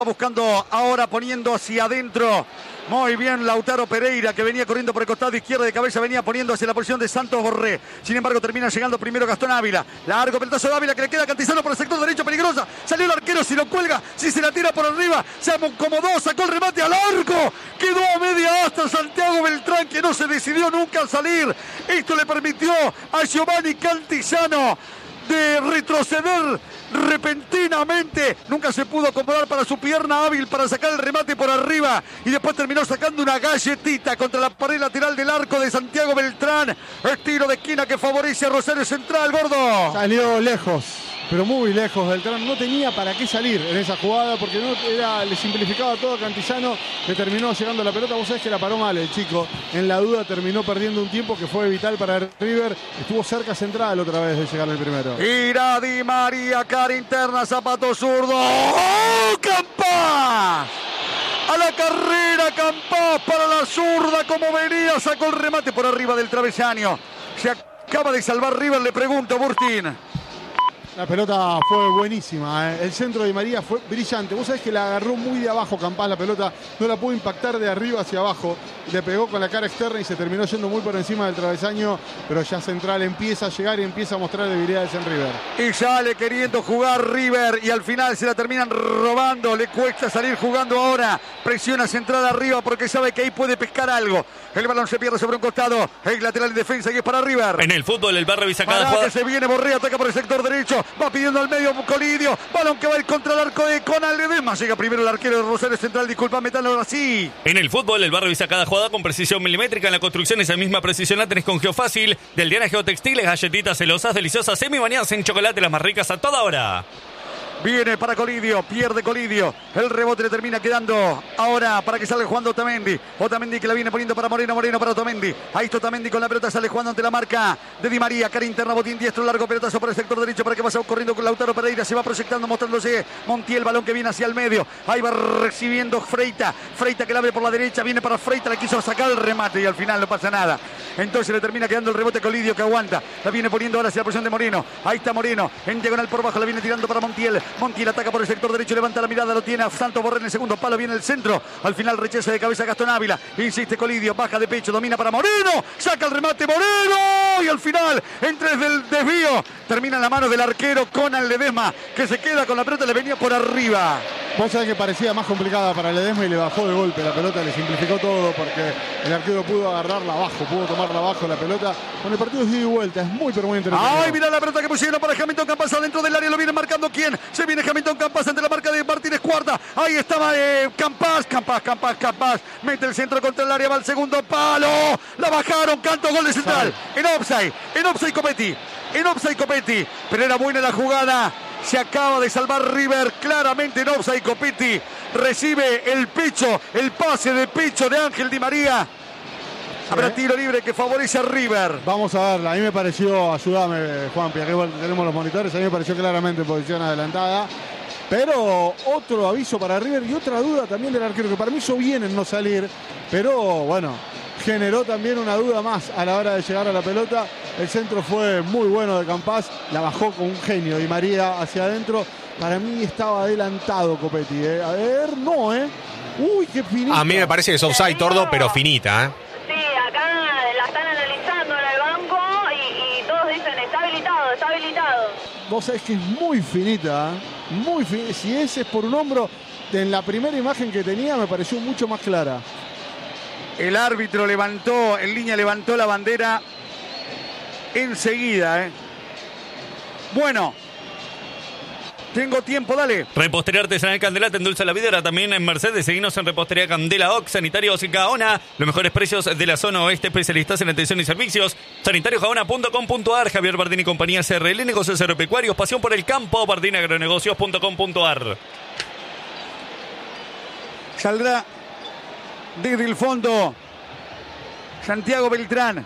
Buscando ahora, poniendo hacia adentro. Muy bien Lautaro Pereira, que venía corriendo por el costado izquierdo de cabeza, venía poniendo hacia la posición de Santos Borré. Sin embargo, termina llegando primero Gastón Ávila. Largo pelotazo de Ávila, que le queda a Cantizano por el sector derecho, peligrosa. Salió el arquero, si lo cuelga, si se la tira por arriba, se acomodó, sacó el remate al arco. Quedó a media asta Santiago Beltrán, que no se decidió nunca a salir. Esto le permitió a Giovanni Cantizano de retroceder repentinamente. Nunca se pudo acomodar para su pierna hábil para sacar el remate por arriba, y después terminó sacando una galletita contra la pared lateral del arco de Santiago Beltrán. El tiro de esquina que favorece a Rosario Central, Gordo. Salió lejos, pero muy lejos. Beltrán no tenía para qué salir en esa jugada, porque le simplificaba todo a Cantizano, le terminó llegando la pelota. Vos sabés que la paró mal el chico, en la duda terminó perdiendo un tiempo que fue vital para River. Estuvo cerca Central otra vez de llegar el primero. Irá Di María, cara interna, zapato zurdo. ¡Oh, Campás! A la carrera Campás para la zurda, como venía, sacó el remate por arriba del travesaño. Se acaba de salvar River, le pregunto, Burtin. La pelota fue buenísima, El centro de Di María fue brillante. Vos sabés que la agarró muy de abajo Campás la pelota, no la pudo impactar de arriba hacia abajo. Le pegó con la cara externa y se terminó yendo muy por encima del travesaño, pero ya Central empieza a llegar y empieza a mostrar debilidades en River. Y sale queriendo jugar River y al final se la terminan robando. Le cuesta salir jugando ahora. Presiona Central arriba porque sabe que ahí puede pescar algo. El balón se pierde sobre un costado. El lateral en defensa y es para River. En el fútbol el bar revisa cada Pará, jugada. que se viene Borré, ataca por el sector derecho. Va pidiendo al medio Colidio. Balón que va a ir contra el arco de Conal Ledesma. Llega primero el arquero de Rosario Central. Disculpame, tal ahora sí. En el fútbol el bar revisa cada jugada con precisión milimétrica. En la construcción esa misma precisión la tenés con Geofácil. Del Diana Geotextiles, galletitas celosas, deliciosas, semi-bañadas en chocolate, las más ricas a toda hora. Viene para Colidio, pierde Colidio. El rebote le termina quedando ahora para que salga jugando Otamendi. Otamendi que la viene poniendo para Moreno, Moreno para Otamendi. Ahí está Otamendi con la pelota, sale jugando ante la marca de Di María. Cara interna, botín diestro, largo pelotazo por el sector derecho para que vaya corriendo con Lautaro Pereira. Se va proyectando, mostrándose Montiel, balón que viene hacia el medio. Ahí va recibiendo Freita. Freita que la abre por la derecha, viene para Freita, le quiso sacar el remate y al final no pasa nada. Entonces le termina quedando el rebote a Colidio, que aguanta. La viene poniendo ahora hacia la posición de Moreno. Ahí está Moreno, en diagonal por bajo, la viene tirando para Montiel. Montiel ataca por el sector derecho, levanta la mirada, lo tiene a Santos Borré en el segundo palo, viene el centro. Al final rechaza de cabeza Gastón Ávila. Insiste Colidio, baja de pecho, domina para Moreno. Saca el remate Moreno. Y al final, entre el desvío, termina en la mano del arquero Conal Ledesma, que se queda con la pelota, le venía por arriba. Vos sabés que parecía más complicada para Ledesma y le bajó de golpe la pelota, le simplificó todo porque el arquero pudo agarrarla abajo, pudo tomarla abajo la pelota. Con el partido es ida y vuelta, es muy pero muy interesante. Ay, mira la pelota que pusieron para Hamilton Campas adentro del área, lo viene marcando quién. Se viene Hamilton Campas ante la marca de Martínez Cuarta. Ahí estaba Campas. Mete el centro contra el área, va al segundo palo. La bajaron, canto, gol de Central. En offside Copetti. Pero era buena la jugada. Se acaba de salvar River claramente en offside. Copetti recibe el pase de pecho de Ángel Di María. Habrá tiro libre que favorece a River. Vamos a verla, a mí me pareció, ayúdame Juanpi, aquí tenemos los monitores, a mí me pareció claramente en posición adelantada. Pero otro aviso para River y otra duda también del arquero, que para mí hizo bien en no salir, pero bueno, generó también una duda más a la hora de llegar a la pelota. El centro fue muy bueno de Campás, la bajó con un genio Di María hacia adentro. Para mí estaba adelantado Copetti, A ver, no, Uy, qué finita. A mí me parece que es offside, Tordo, pero finita, Sí, acá la están analizando en el banco y todos dicen está habilitado. Vos sabés que es muy finita, muy finita. Si ese es por un hombro, en la primera imagen que tenía me pareció mucho más clara. El árbitro levantó la bandera enseguida, Bueno, tengo tiempo, dale. Repostería Artesanal Candela te endulza la vida. Ahora también en Mercedes. Seguinos en Repostería Candela Ox, Sanitarios y Gaona. Los mejores precios de la zona oeste. Especialistas en atención y servicios. Sanitariosgaona.com.ar. Javier Bardini y compañía CRL. Negocios agropecuarios. Pasión por el campo. BardiniAgronegocios.com.ar. Saldrá desde el fondo Santiago Beltrán.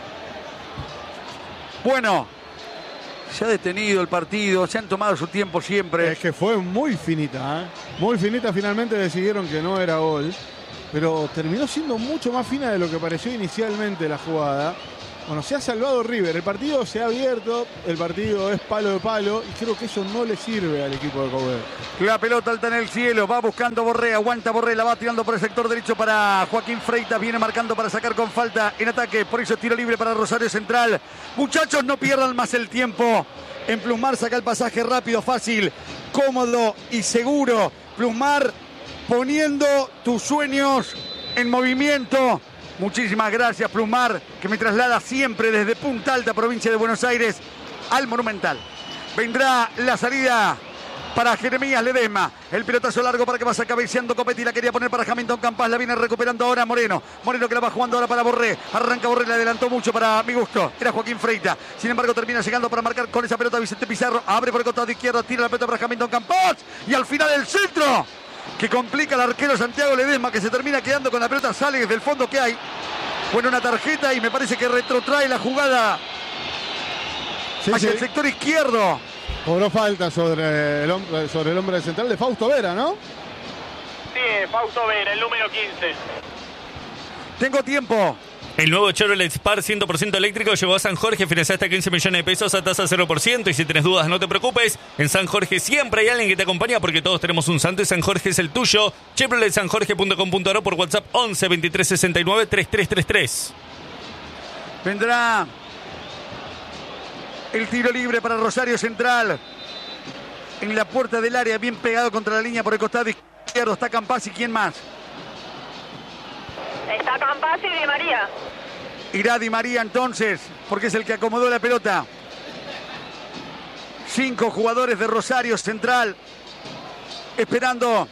Bueno, se ha detenido el partido, se han tomado su tiempo siempre. Es que fue muy finita, Muy finita, finalmente decidieron que no era gol. Pero terminó siendo mucho más fina de lo que pareció inicialmente la jugada. Bueno, se ha salvado River, el partido se ha abierto, el partido es palo de palo y creo que eso no le sirve al equipo de Coudet. La pelota alta en el cielo, va buscando Borré, aguanta Borré, la va tirando por el sector derecho para Joaquín Freitas, viene marcando para sacar con falta en ataque, por eso tiro libre para Rosario Central. Muchachos, no pierdan más el tiempo. En Plusmar saca el pasaje rápido, fácil, cómodo y seguro. Plusmar, poniendo tus sueños en movimiento. Muchísimas gracias, Plusmar, que me traslada siempre desde Punta Alta, provincia de Buenos Aires, al Monumental. Vendrá la salida para Jeremías Ledesma. El pelotazo largo para que vaya cabeceando Copetti. La quería poner para Hamilton Campas. La viene recuperando ahora Moreno. Moreno que la va jugando ahora para Borré. Arranca Borré, le adelantó mucho para mi gusto. Era Joaquín Freitas. Sin embargo, termina llegando para marcar con esa pelota Vicente Pizarro. Abre por el costado de izquierda. Tira la pelota para Hamilton Campas. Y al final el centro, que complica al arquero Santiago Ledesma, que se termina quedando con la pelota. Sale desde el fondo que hay. Bueno, una tarjeta y me parece que retrotrae la jugada hacia el sector izquierdo. Cobró falta sobre el hombre de Central de Fausto Vera, ¿no? Sí, Fausto Vera, el número 15. Tengo tiempo. El nuevo Chevrolet Spark 100% eléctrico llegó a San Jorge, financia hasta 15 millones de pesos a tasa 0%. Y si tenés dudas, no te preocupes. En San Jorge siempre hay alguien que te acompaña porque todos tenemos un santo y San Jorge es el tuyo. ChevroletSanJorge.com.ar o por WhatsApp 11 23 69 3333. Vendrá el tiro libre para Rosario Central. En la puerta del área, bien pegado contra la línea por el costado izquierdo. Está Campazzi, ¿quién más? Está Campazzi y Di María. Irá Di María entonces, porque es el que acomodó la pelota. 5 jugadores de Rosario Central esperando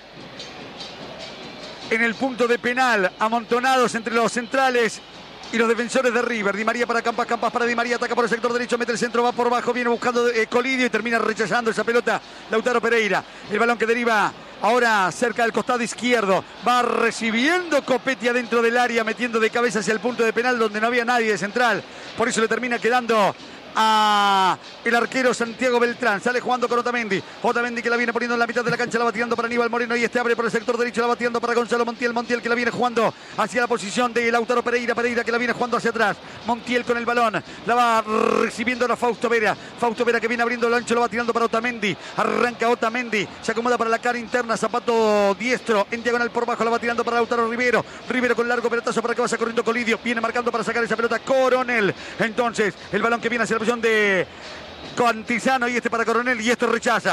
en el punto de penal, amontonados entre los centrales y los defensores de River. Di María para Campas, Campas para Di María, ataca por el sector derecho, mete el centro, va por bajo, viene buscando Colidio y termina rechazando esa pelota Lautaro Pereira. El balón que deriva ahora cerca del costado izquierdo, va recibiendo Copetti adentro del área, metiendo de cabeza hacia el punto de penal donde no había nadie de Central. Por eso le termina quedando a el arquero Santiago Beltrán. Sale jugando con Otamendi. Otamendi que la viene poniendo en la mitad de la cancha, la va tirando para Aníbal Moreno y abre por el sector derecho, la va tirando para Gonzalo Montiel. Montiel que la viene jugando hacia la posición de Lautaro Pereira. Pereira que la viene jugando hacia atrás. Montiel con el balón, la va recibiendo a Fausto Vera. Fausto Vera que viene abriendo el ancho, lo va tirando para Otamendi. Arranca Otamendi, se acomoda para la cara interna, zapato diestro en diagonal por bajo, la va tirando para Lautaro Rivero. Rivero con largo pelotazo para que vaya corriendo Colidio. Viene marcando para sacar esa pelota Coronel. Entonces el balón que viene hacia la posición de Cantizano y para Coronel y esto rechaza.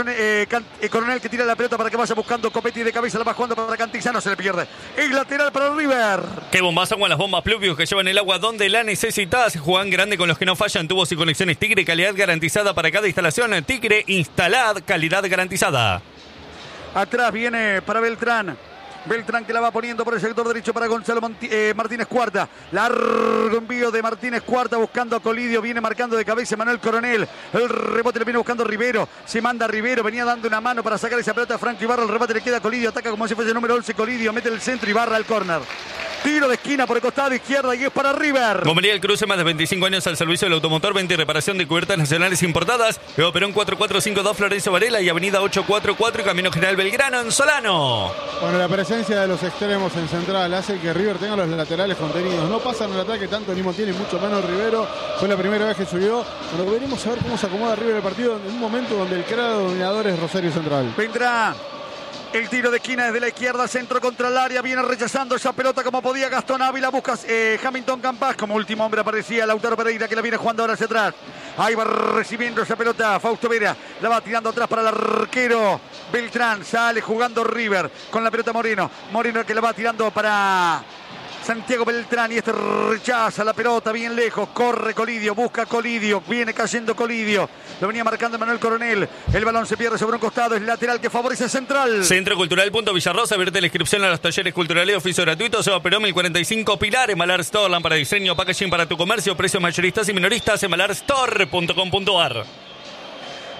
Coronel que tira la pelota para que vaya buscando Copetti de cabeza, la va jugando para Cantizano, se le pierde. El lateral para River. Qué bombazo con las bombas Pluvius que llevan el agua donde la necesitas. Juegan grande con los que no fallan. Tubos y conexiones Tigre, calidad garantizada para cada instalación. Tigre, instalad, calidad garantizada. Atrás viene para Beltrán. Beltrán que la va poniendo por el sector derecho para Gonzalo Martínez Cuarta. Largo envío de Martínez Cuarta buscando a Colidio. Viene marcando de cabeza Manuel Coronel. El rebote le viene buscando Rivero. Se manda Rivero. Venía dando una mano para sacar esa pelota a Franco Ibarra. El rebote le queda a Colidio. Ataca como si fuese el número 11 Colidio. Mete el centro y Ibarra al córner. Tiro de esquina por el costado izquierda y es para River. Gomería El Cruce, más de 25 años al servicio del automotor, venta y reparación de cubiertas nacionales importadas. Luego Perón 4452 Florencio Varela y Avenida 844 Camino General Belgrano en Solano. Bueno, la presencia de los extremos en Central hace que River tenga los laterales contenidos. No pasan el ataque tanto ni Montiel y mucho menos Rivero. Fue la primera vez que subió. Pero veremos a ver cómo se acomoda River el partido en un momento donde el claro dominador es Rosario Central. Vendrá el tiro de esquina desde la izquierda, centro contra el área, viene rechazando esa pelota como podía Gastón Ávila, busca Hamilton Campas, como último hombre aparecía Lautaro Pereira que la viene jugando ahora hacia atrás. Ahí va recibiendo esa pelota Fausto Vera, la va tirando atrás para el arquero Beltrán, sale jugando River con la pelota Moreno que la va tirando para Santiago Beltrán y rechaza la pelota bien lejos, corre Colidio, busca Colidio, viene cayendo Colidio, lo venía marcando Manuel Coronel, el balón se pierde sobre un costado, es lateral que favorece Central. Centro Cultural Punto Villarrosa, abierta la inscripción a los talleres culturales, oficio gratuito, Seba Perón 1045 Pilar, Malar Store, lámpara de diseño, packaging para tu comercio, precios mayoristas y minoristas, malarstore.com.ar.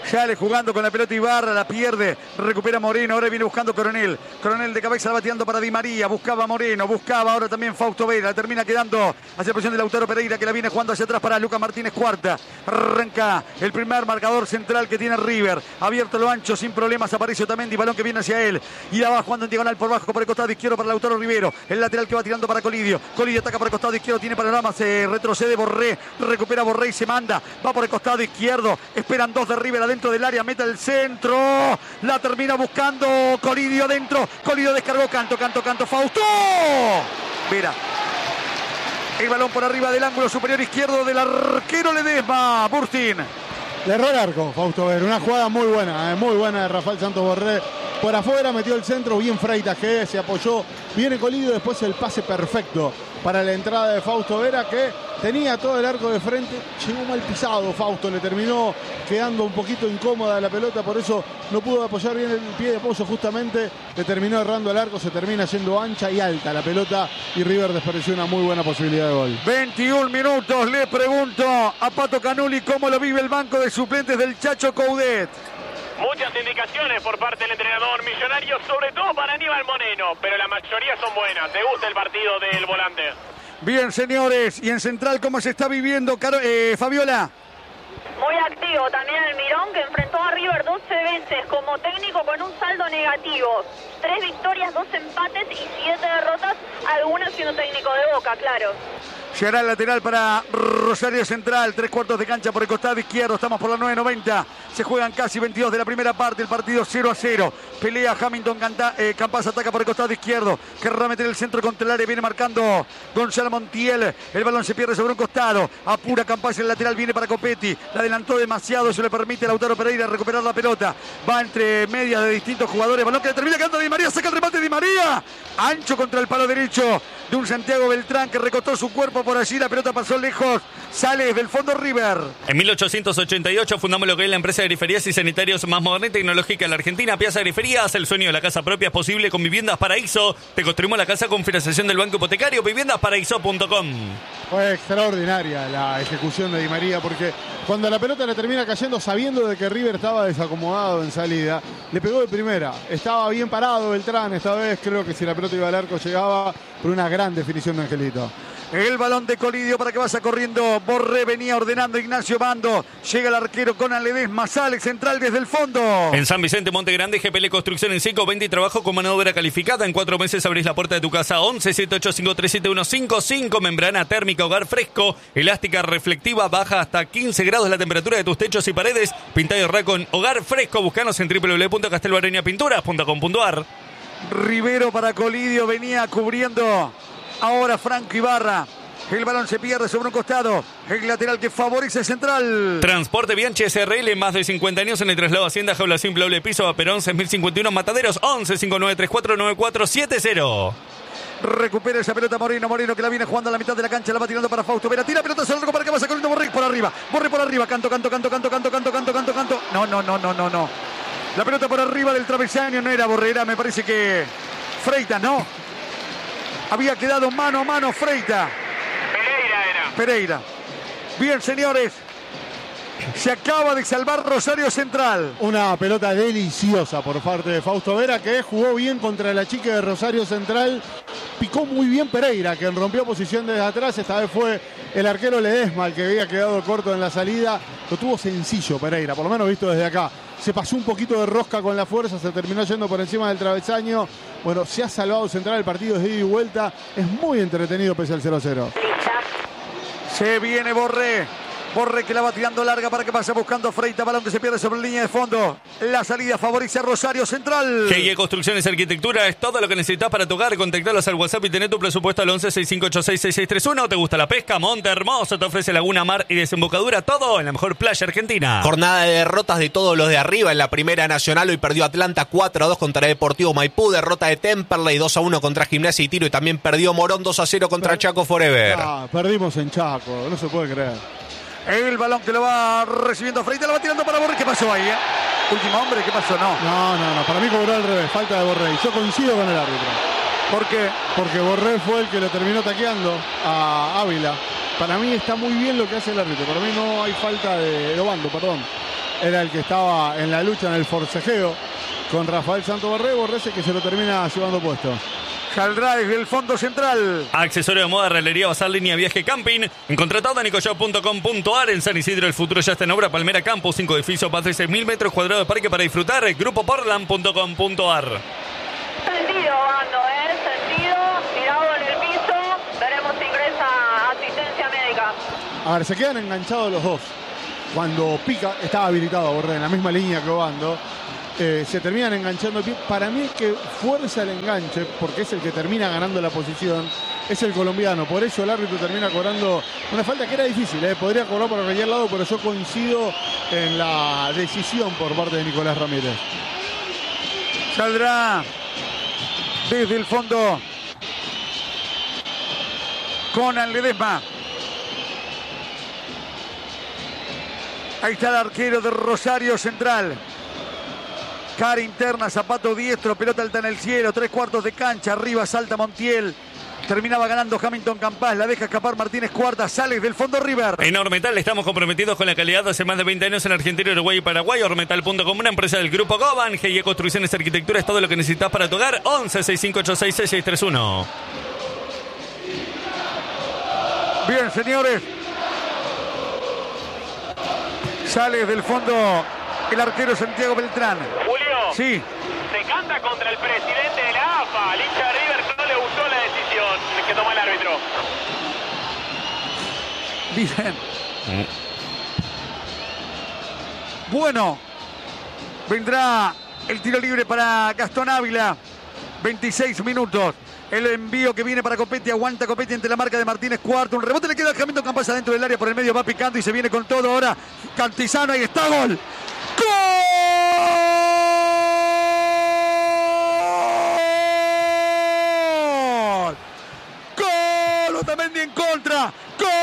Sale jugando con la pelota Ibarra, la pierde, recupera Moreno, ahora viene buscando Coronel. Coronel de cabeza la va tirando para Di María, buscaba Moreno, buscaba ahora también Fausto Vera, termina quedando hacia la posición de Lautaro Pereira, que la viene jugando hacia atrás para Lucas Martínez Cuarta. Arranca el primer marcador central que tiene River, abierto lo ancho, sin problemas, aparece Otamendi, balón que viene hacia él, y la va jugando en diagonal por bajo, por el costado izquierdo para Lautaro Rivero, el lateral que va tirando para Colidio. Colidio ataca por el costado izquierdo, tiene panorama, se retrocede Borré, recupera Borré y se manda, va por el costado izquierdo, esperan dos de River adentro del área, mete el centro, la termina buscando Colidio adentro, Colidio descargó, canto, Fausto Vera. El balón por arriba del ángulo superior izquierdo del arquero Ledesma, Burstin. Le erró el arco, Fausto Vera, una jugada muy buena de Rafael Santos Borré. Por afuera metió el centro, bien Freitas que se apoyó, viene Colidio, después el pase perfecto para la entrada de Fausto Vera, que tenía todo el arco de frente, llegó mal pisado Fausto, le terminó quedando un poquito incómoda la pelota, por eso no pudo apoyar bien el pie de apoyo, justamente le terminó errando el arco, se termina yendo ancha y alta la pelota y River desperdició una muy buena posibilidad de gol. 21 minutos, le pregunto a Pato Canuli cómo lo vive el banco de suplentes del Chacho Coudet. Muchas indicaciones por parte del entrenador millonario, sobre todo para Aníbal Moreno, pero la mayoría son buenas. ¿Te gusta el partido del volante? Bien, señores, y en Central, ¿cómo se está viviendo, Fabiola? Muy activo también el Mirón, que enfrentó a River 12 veces como técnico con un saldo negativo. 3 victorias, 2 empates y 7 derrotas, algunas siendo técnico de Boca, claro. Se hará el lateral para Rosario Central, 3/4 de cancha por el costado izquierdo, estamos por la 9:90, se juegan casi 22 de la primera parte, el partido 0-0, pelea Hamilton, Campas ataca por el costado izquierdo, querrá meter el centro contra el área, viene marcando Gonzalo Montiel, el balón se pierde sobre un costado, apura Campas, el lateral viene para Copetti, la adelantó demasiado, eso le permite a Lautaro Pereira recuperar la pelota, va entre medias de distintos jugadores, balón que le termina quedando Di María, saca el remate Di María, ancho contra el palo derecho de un Santiago Beltrán que recostó su cuerpo por allí, la pelota pasó lejos, sale desde el fondo River. En 1888 fundamos lo que es la empresa de griferías y sanitarios más moderna y tecnológica de la Argentina, Piazza Griferías. El sueño de la casa propia es posible con Viviendas Paraíso. Te construimos la casa con financiación del Banco Hipotecario, viviendasparaíso.com. Fue extraordinaria la ejecución de Di María, porque cuando la pelota le termina cayendo sabiendo de que River estaba desacomodado en salida, le pegó de primera, estaba bien parado Beltrán, esta vez creo que si la pelota iba al arco llegaba por una gran definición de Angelito. El balón de Colidio para que vaya corriendo Borré, venía ordenando Ignacio Bando, llega el arquero con Ledesma, sale Central desde el fondo. En San Vicente, Monte Grande, GPL Construcción en 520 y trabajo con mano de obra calificada. En 4 meses abrís la puerta de tu casa. 11-78537155, membrana térmica, hogar fresco, elástica reflectiva, baja hasta 15 grados la temperatura de tus techos y paredes. Pinta y ahorra con hogar fresco, buscanos en www.castelbareñapinturas.com.ar. Rivero para Colidio, venía cubriendo ahora Franco Ibarra. El balón se pierde sobre un costado. El lateral que favorece Central. Transporte Bianchi SRL, más de 50 años en el traslado Hacienda, Jaula Simple, doble piso, a Perón 6051 Mataderos. 11-5934-9470. Recupera esa pelota Moreno que la viene jugando a la mitad de la cancha, la va tirando para Fausto Vera, tira pelota hacia el largo para que vaya corriendo Borré por arriba, canto. No. La pelota por arriba del travesaño, no era Borrera, me parece que Freitas, ¿no? Había quedado mano a mano Freitas. Pereira. Bien, señores. Se acaba de salvar Rosario Central. Una pelota deliciosa por parte de Fausto Vera, que jugó bien contra la chica de Rosario Central. Picó muy bien Pereira, que rompió posición desde atrás. Esta vez fue el arquero Ledesma el que había quedado corto en la salida. Lo tuvo sencillo Pereira, por lo menos visto desde acá. Se pasó un poquito de rosca con la fuerza, se terminó yendo por encima del travesaño. Bueno, se ha salvado Central, el partido es de ida y vuelta. Es muy entretenido pese al 0-0. Se viene Borré que la va tirando larga para que pase buscando Freitas, balón que se pierde sobre la línea de fondo. La salida favorece a Rosario Central. GIE Construcciones y Arquitectura es todo lo que necesitas para tu hogar. Contactalos al WhatsApp y tener tu presupuesto al 11-6586-6631. ¿Te gusta la pesca? Monte Hermoso te ofrece laguna, mar y desembocadura. Todo en la mejor playa argentina. Jornada de derrotas de todos los de arriba en la Primera Nacional. Hoy perdió Atlanta 4-2 contra Deportivo Maipú. Derrota de Temperley 2-1 contra Gimnasia y Tiro. Y también perdió Morón 2-0 contra Chaco Forever. Perdimos en Chaco, no se puede creer. El balón que lo va recibiendo Freitas, lo va tirando para Borré. ¿Qué pasó ahí? Último hombre, ¿qué pasó? No. Para mí cobró al revés, falta de Borré. Yo coincido con el árbitro. ¿Por qué? Porque Borré fue el que lo terminó taqueando a Ávila. Para mí está muy bien lo que hace el árbitro. Para mí no hay falta de Obando, perdón. era el que estaba en la lucha, en el forcejeo con Rafael Santoborré. Borrese que se lo termina llevando puesto. Saldrá desde el fondo central. Accesorio de moda, realería, bazar, línea, viaje, camping. En contratado a nicoshop.com.ar. En San Isidro el futuro ya está en obra. Palmera Campus, 5 edificios, más de 6.000 metros cuadrados de parque para disfrutar. Grupoportland.com.ar. Sentido, Bando, sentido, tirado en el piso. Veremos si ingresa asistencia médica. A ver, se quedan enganchados los dos. Cuando pica, estaba habilitado Borré en la misma línea que Obando. Se terminan enganchando el pie. Para mí es que fuerza el enganche, porque es el que termina ganando la posición, es el colombiano. Por eso el árbitro termina cobrando una falta que era difícil. Podría cobrar por cualquier lado, pero yo coincido en la decisión por parte de Nicolás Ramírez. Saldrá desde el fondo Conan Ledesma. Ahí está el arquero de Rosario Central. Cara interna, zapato diestro, pelota alta en el cielo, 3/4 de cancha, arriba salta Montiel. Terminaba ganando Hamilton Campas, la deja escapar Martínez Cuarta, sale del fondo River. En Ormetal estamos comprometidos con la calidad hace más de 20 años en Argentina, Uruguay y Paraguay. Ormetal.com, una empresa del Grupo Goban. GIE Construcciones, Arquitectura, es todo lo que necesitas para tu hogar. 11 6586 6631. Bien, señores. Sale del fondo el arquero Santiago Beltrán. Julio, Sí. se canta contra el presidente de la AFA. Al hincha de River no le gustó la decisión que tomó el árbitro. Bien. Bueno, vendrá el tiro libre para Gastón Ávila. 26 minutos. El envío que viene para Copetti, aguanta Copetti ante la marca de Martínez Cuarto. Un rebote le queda a Hamilton Campas adentro del área, por el medio va picando y se viene con todo ahora. Cantizano, ahí está, gol. ¡Gol! ¡Gol! Otamendi en contra.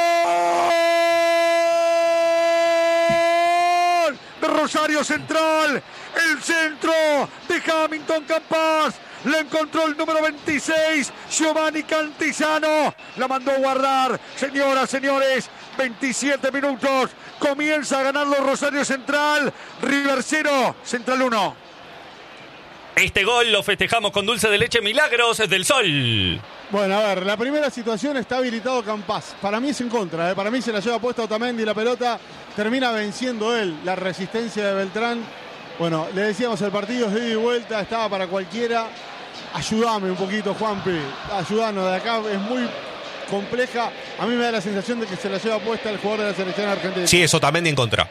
¡Gol! De Rosario Central. El centro de Hamilton Campas. La encontró el número 26, Giovanni Cantizano. La mandó a guardar. Señoras, señores, 27 minutos. Comienza a ganarlo Rosario Central. River 0, Central 1. Este gol lo festejamos con dulce de leche Milagros del Sol. Bueno, a ver, la primera situación está habilitado Campas. Para mí es en contra, para mí se la lleva puesta Otamendi la pelota. Termina venciendo él la resistencia de Beltrán. Bueno, le decíamos, el partido es de ida y vuelta, estaba para cualquiera. Ayúdame un poquito, Juanpi. Ayúdanos, de acá es muy compleja. A mí me da la sensación de que se la lleva puesta el jugador de la selección argentina. Sí, es Otamendi en contra.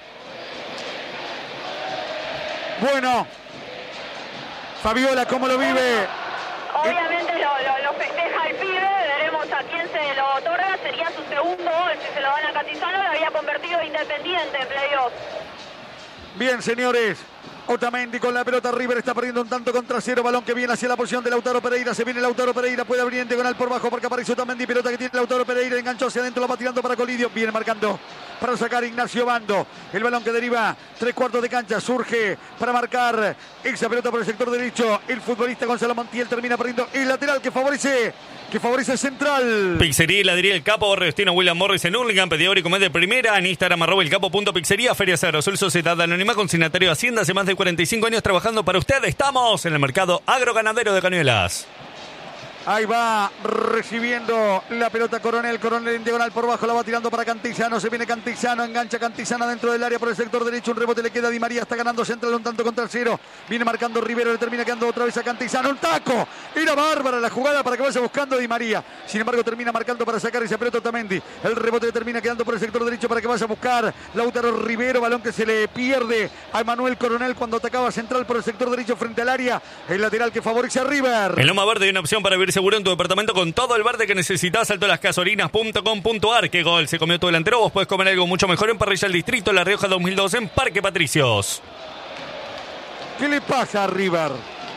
Bueno, Fabiola, ¿cómo lo vive? Obviamente lo festeja el pibe, veremos a quién se lo otorga. Sería su segundo gol si se lo dan a Cantizano. Lo había convertido Independiente en playoff. Bien, señores. Otamendi con la pelota, River está perdiendo un tanto contra cero, balón que viene hacia la posición de Lautaro Pereira, se viene Lautaro Pereira, puede abrir en diagonal por bajo porque aparece Otamendi, pelota que tiene Lautaro Pereira, enganchó hacia adentro, la va tirando para Colidio, viene marcando para sacar Ignacio Bando, el balón que deriva 3/4 de cancha, surge para marcar esa pelota por el sector derecho, el futbolista Gonzalo Montiel termina perdiendo el lateral que favorece el Central. Pizzería y Heladería El Capo, Destino William Morris en Hurlingham, pedidor y comer de primera, en Instagram @elcapo.pizzería, Feria Aerosol Sociedad Anónima, consignatario de Hacienda, hace más de 45 años trabajando para usted. Estamos en el mercado agroganadero de Cañuelas. Ahí va recibiendo la pelota Coronel en diagonal por bajo, la va tirando para Cantizano, se viene Cantizano, engancha Cantizano dentro del área por el sector derecho, un rebote le queda a Di María, está ganando Central un tanto contra el cero, viene marcando Rivero, le termina quedando otra vez a Cantizano, un taco, era bárbara la jugada para que vaya buscando a Di María, sin embargo termina marcando para sacar esa pelota Otamendi, el rebote le termina quedando por el sector derecho para que vaya a buscar Lautaro Rivero, balón que se le pierde a Emanuel Coronel cuando atacaba Central por el sector derecho frente al área, el lateral que favorece a River. En Loma Verde hay una opción para vivir seguro en tu departamento con todo el verde que necesitas. Salto a lasgasolinas.com.ar. ¿Qué gol se comió tu delantero? Vos puedes comer algo mucho mejor en Parrilla El Distrito, La Rioja 2002, en Parque Patricios. ¿Qué le pasa a River?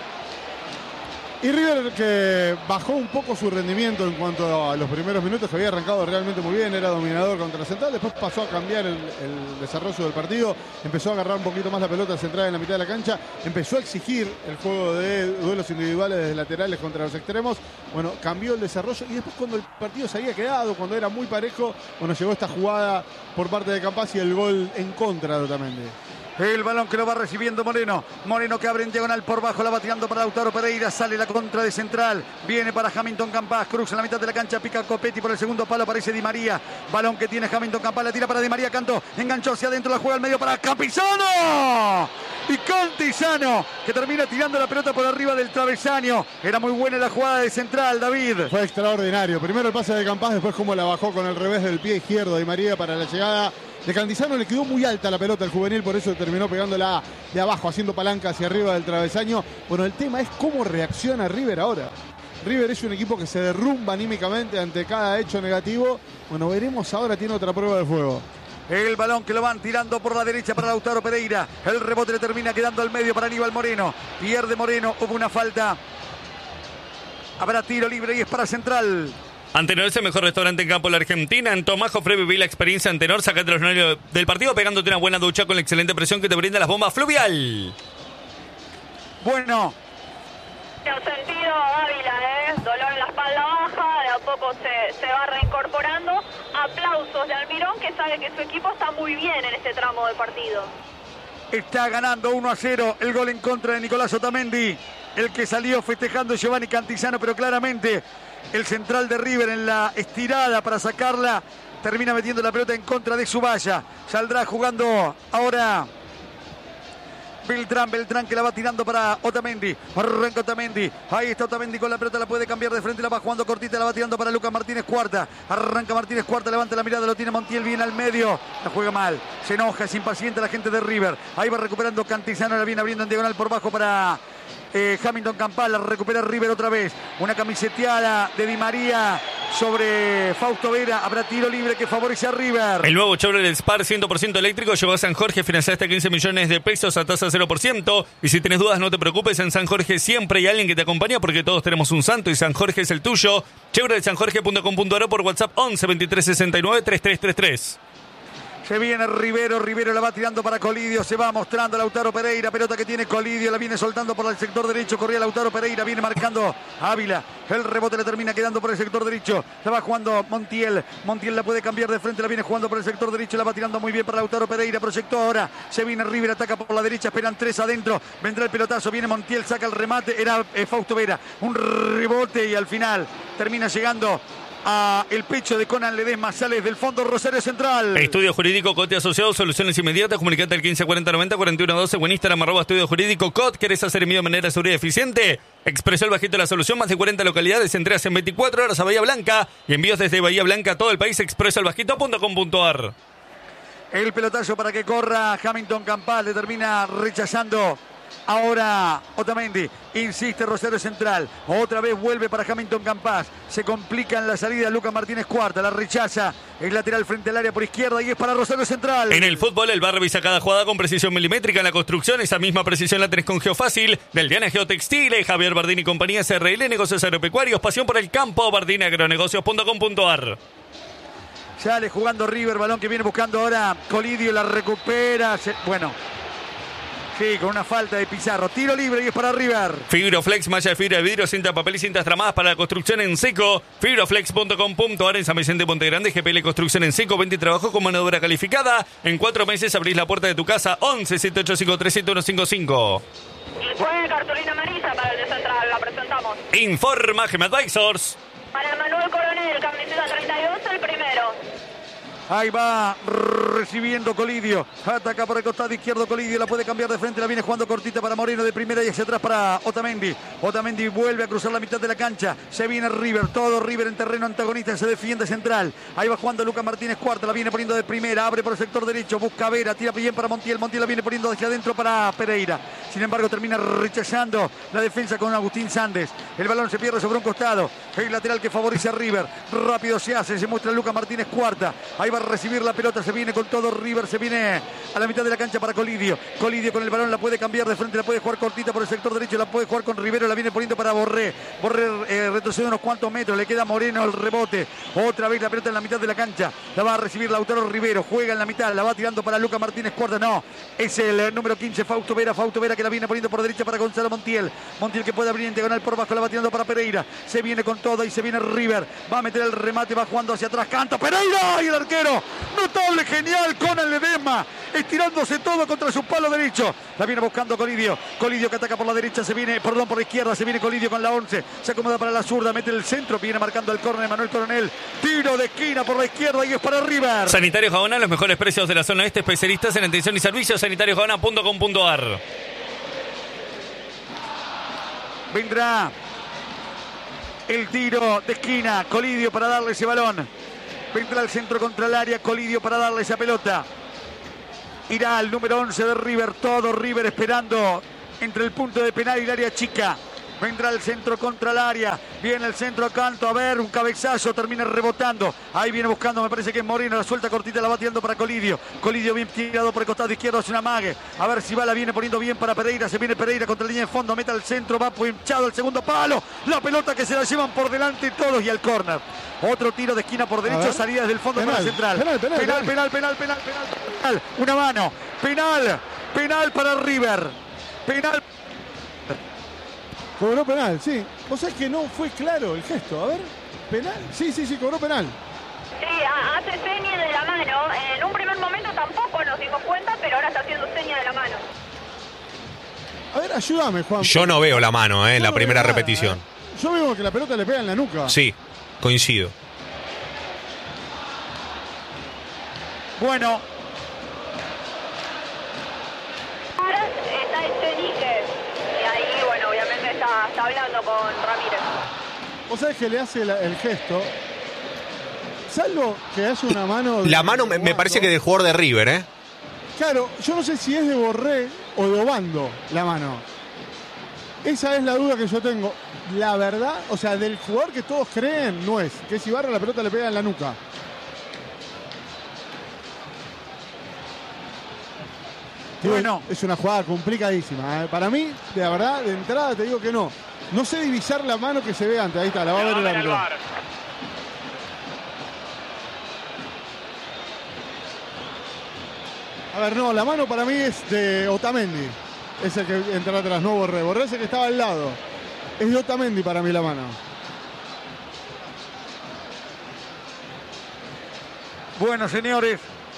Y River que bajó un poco su rendimiento en cuanto a los primeros minutos, que había arrancado realmente muy bien, era dominador contra Central, después pasó a cambiar el desarrollo del partido, empezó a agarrar un poquito más la pelota centrada en la mitad de la cancha, empezó a exigir el juego de duelos individuales desde laterales contra los extremos, bueno, cambió el desarrollo y después cuando el partido se había quedado, cuando era muy parejo, bueno, llegó esta jugada por parte de Campas y el gol en contra de Otamendi. El balón que lo va recibiendo Moreno. Moreno que abre en diagonal por bajo. La va tirando para Lautaro Pereira. Sale la contra de central. Viene para Hamilton Campas. Cruza en la mitad de la cancha. Pica Copetti por el segundo palo. Aparece Di María. Balón que tiene Hamilton Campas. La tira para Di María. Cantó. Enganchó hacia adentro. La juega al medio para Campizano. Y Cantizano que termina tirando la pelota por arriba del travesaño. Era muy buena la jugada de central, David. Fue extraordinario. Primero el pase de Campas. Después cómo la bajó con el revés del pie izquierdo Di María para la llegada de Cantizano. Le quedó muy alta la pelota al juvenil, por eso terminó pegándola de abajo, haciendo palanca hacia arriba del travesaño. Bueno, el tema es cómo reacciona River ahora. River es un equipo que se derrumba anímicamente ante cada hecho negativo. Bueno, veremos ahora, tiene otra prueba de fuego. El balón que lo van tirando por la derecha para Lautaro Pereira. El rebote le termina quedando al medio para Aníbal Moreno. Pierde Moreno, hubo una falta. Habrá tiro libre y es para Central. Antenor es el mejor restaurante en campo de la Argentina. En Tomás Jofre viví la experiencia Antenor. Sacate los nervios del partido pegándote una buena ducha con la excelente presión que te brinda las bombas Fluvial. Bueno. En sentido Ávila, dolor en la espalda baja, de a poco se va reincorporando. Aplausos de Almirón, que sabe que su equipo está muy bien en este tramo del partido. Está ganando 1-0 el gol en contra de Nicolás Otamendi. El que salió festejando Giovanni Cantizano, pero claramente el central de River en la estirada para sacarla termina metiendo la pelota en contra de su valla. Saldrá jugando ahora Beltrán que la va tirando para Otamendi. Arranca Otamendi. Ahí está Otamendi con la pelota, la puede cambiar de frente, la va jugando cortita, la va tirando para Lucas Martínez Cuarta. Arranca Martínez Cuarta, levanta la mirada, lo tiene Montiel, viene al medio. La juega mal, se enoja, es impaciente la gente de River. Ahí va recuperando Cantizano, la viene abriendo en diagonal por bajo para Hamilton Campas. La recupera River otra vez. Una camiseteada de Di María sobre Fausto Vera. Habrá tiro libre que favorece a River. El nuevo Chevrolet Spar 100% eléctrico llegó a San Jorge, financiaste 15 millones de pesos a tasa 0%. Y si tenés dudas, no te preocupes, en San Jorge siempre hay alguien que te acompaña porque todos tenemos un santo y San Jorge es el tuyo. chevroletsanjorge.com.ar o por WhatsApp 11 23 69 3333. Se viene Rivero la va tirando para Colidio, se va mostrando Lautaro Pereira, pelota que tiene Colidio, la viene soltando por el sector derecho, corría Lautaro Pereira, viene marcando Ávila, el rebote le termina quedando por el sector derecho, la va jugando Montiel la puede cambiar de frente, la viene jugando por el sector derecho, la va tirando muy bien para Lautaro Pereira, proyectó ahora, se viene River, ataca por la derecha, esperan 3 adentro, vendrá el pelotazo, viene Montiel, saca el remate, era Fausto Vera, un rebote y al final termina llegando a el pecho de Conan Ledesma, sales del fondo Rosario Central. Estudio Jurídico Cote Asociados, soluciones inmediatas, comunicate al 154090-4112 o en Instagram @Estudio Jurídico Cot. ¿Querés hacer envío de manera segura y eficiente? Expresó el Bajito de la solución, más de 40 localidades, entregas en 24 horas a Bahía Blanca y envíos desde Bahía Blanca a todo el país. expresoelbajito.com.ar. El pelotazo para que corra Hamilton Campas, le termina rechazando. Ahora Otamendi, insiste Rosario Central, otra vez vuelve para Hamilton Campas, se complica en la salida Lucas Martínez Cuarta, la rechaza, el lateral frente al área por izquierda y es para Rosario Central. En el fútbol, el bar revisa cada jugada con precisión milimétrica. En la construcción, esa misma precisión la tenés con Geofácil, del Diana Geotextiles, Javier Bardini y compañía, SRL, negocios agropecuarios, pasión por el campo, bardiniagronegocios.com.ar. Sale jugando River, balón que viene buscando ahora Colidio, la recupera, bueno... Sí, con una falta de Pizarro. Tiro libre y es para River. Fibroflex, malla de fibra de vidrio, cinta, papel y cintas tramadas para la construcción en seco. Fibroflex.com.ar en San Vicente, Ponte Grande. GPL Construcción en seco. 20 trabajo con mano de obra calificada. En 4 meses abrís la puerta de tu casa. 11 7853 7155. Y fue cartulina amarilla para el de Central. La presentamos. Informa Gem Advisors. Para Manuel Coronel, camiseta 32, el primero. Ahí va recibiendo Colidio. Ataca por el costado izquierdo Colidio. La puede cambiar de frente. La viene jugando cortita para Moreno de primera y hacia atrás para Otamendi. Otamendi vuelve a cruzar la mitad de la cancha. Se viene River. Todo River en terreno antagonista. Se defiende Central. Ahí va jugando Lucas Martínez Cuarta. La viene poniendo de primera. Abre por el sector derecho. Busca Vera. Tira bien para Montiel. Montiel la viene poniendo hacia adentro para Pereira. Sin embargo termina rechazando la defensa con Agustín Sández. El balón se pierde sobre un costado. El lateral que favorece a River. Rápido se hace. Se muestra Lucas Martínez Cuarta. Ahí va a recibir la pelota, se viene con todo River, se viene a la mitad de la cancha para Colidio. Colidio con el balón la puede cambiar de frente, la puede jugar cortita por el sector derecho, la puede jugar con Rivero, la viene poniendo para Borré. Borré retrocede unos cuantos metros, le queda Moreno el rebote. Otra vez la pelota en la mitad de la cancha, la va a recibir Lautaro Rivero, juega en la mitad, la va tirando para Lucas Martínez Cuarta, no, es el número 15, Fausto Vera que la viene poniendo por derecha para Gonzalo Montiel. Montiel que puede abrir en diagonal por bajo, la va tirando para Pereira. Se viene con todo y se viene River, va a meter el remate, va jugando hacia atrás, canta Pereira y el arquero arquero. Notable, genial, Conan Ledesma, estirándose todo contra su palo derecho. La viene buscando Colidio. Colidio que ataca por la derecha, por la izquierda, se viene Colidio con la 11. Se acomoda para la zurda, mete el centro, viene marcando el córner Manuel Coronel. Tiro de esquina por la izquierda y es para River. Sanitario Gaona, los mejores precios de la zona este, especialistas en atención y servicios, sanitariogaona.com.ar. Vendrá el tiro de esquina, Colidio para darle ese balón. Vendrá el centro contra el área, Colidio para darle esa pelota. Irá al número 11 de River, todo River esperando entre el punto de penal y el área chica. Vendrá el centro contra el área, viene el centro a canto, a ver, un cabezazo, termina rebotando. Ahí viene buscando, me parece que es Moreno, la suelta cortita, la va tirando para Colidio. Colidio bien tirado por el costado izquierdo, hace una mague. A ver si va, la viene poniendo bien para Pereira, se viene Pereira contra la línea de fondo, mete al centro, va pinchado el segundo palo. La pelota que se la llevan por delante todos y al córner. Otro tiro de esquina por derecho, salida desde el fondo para central. Penal, una mano, penal para River. Penal. Cobró penal, sí. O sea, es que no fue claro el gesto. A ver, ¿penal? Sí, cobró penal. Sí, hace señas de la mano. En un primer momento tampoco nos dimos cuenta, pero ahora está haciendo señas de la mano. A ver, ayúdame, Juan. Yo no veo la mano, en la no primera nada, repetición. Yo veo que la pelota le pega en la nuca. Sí, coincido. Bueno. Ahora está Echenique. Y ahí, bueno, obviamente está hablando con Ramírez. O sea, es que le hace el gesto. Salvo que hace una mano... La mano me parece que del jugador de River, ¿eh? Claro, yo no sé si es de Borré o de Obando la mano. Esa es la duda que yo tengo. La verdad, o sea, del jugador que todos creen, no es. Que si Ibarra la pelota le pega en la nuca. Bueno, es una jugada complicadísima, ¿eh? Para mí, de verdad, de entrada te digo que no. No sé divisar la mano que se ve antes. Ahí está, la va a ver el árbitro. A ver, no, la mano para mí es de Otamendi. Es el que entra atrás, no Borré. Borré es el que estaba al lado. Es de Otamendi para mí la mano. Bueno, señores.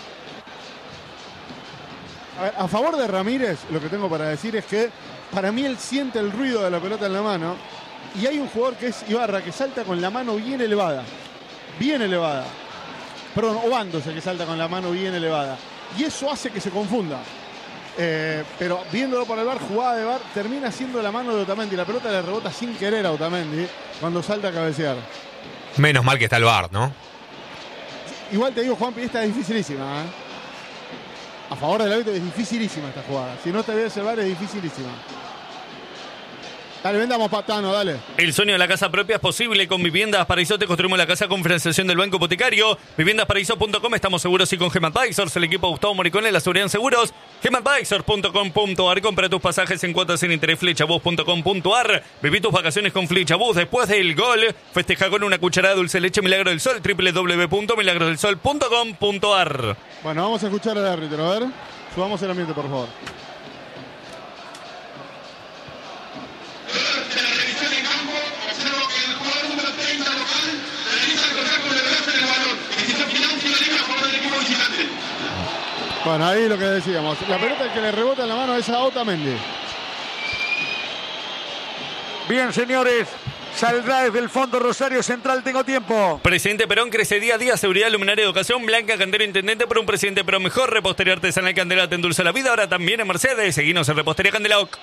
A favor de Ramírez, lo que tengo para decir es que para mí él siente el ruido de la pelota en la mano y hay un jugador que es Ibarra que salta con la mano bien elevada. Bien elevada. Perdón, Obando es el que salta con la mano bien elevada. Y eso hace que se confunda. Pero viéndolo por el VAR, jugada de VAR, termina siendo la mano de Otamendi. La pelota le rebota sin querer a Otamendi cuando salta a cabecear. Menos mal que está el VAR, ¿no? Igual te digo, Juanpi, esta es dificilísima, ¿eh? A favor del árbitro es dificilísima esta jugada. Si no te ves el VAR es dificilísima. Dale, vendamos Patano, dale. El sueño de la casa propia es posible con Viviendas Paraíso. Te construimos la casa con financiación del Banco Hipotecario. Viviendasparaíso.com, estamos seguros y con GEMAdvisors, el equipo de Gustavo Moricone, la seguridad en seguros. GEMAdvisors.com.ar, compra tus pasajes en cuotas sin interés, flechabús.com.ar. Viví tus vacaciones con Flechabús. Después del gol, festeja con una cucharada de dulce leche Milagro del Sol, www.milagrodelsol.com.ar. Bueno, vamos a escuchar al árbitro, a ver. Subamos el ambiente, por favor. Bueno, ahí lo que decíamos. La pelota que le rebota en la mano es a Otamendi. Bien, señores. Saldrá desde el fondo Rosario Central, tengo tiempo. Presidente Perón crece día a día, seguridad, luminaria, educación, Blanca Cantero, intendente por un presidente pero mejor. Repostería artesanal Candela te endulza la vida, ahora también en Mercedes. Seguinos en Repostería Candela OC.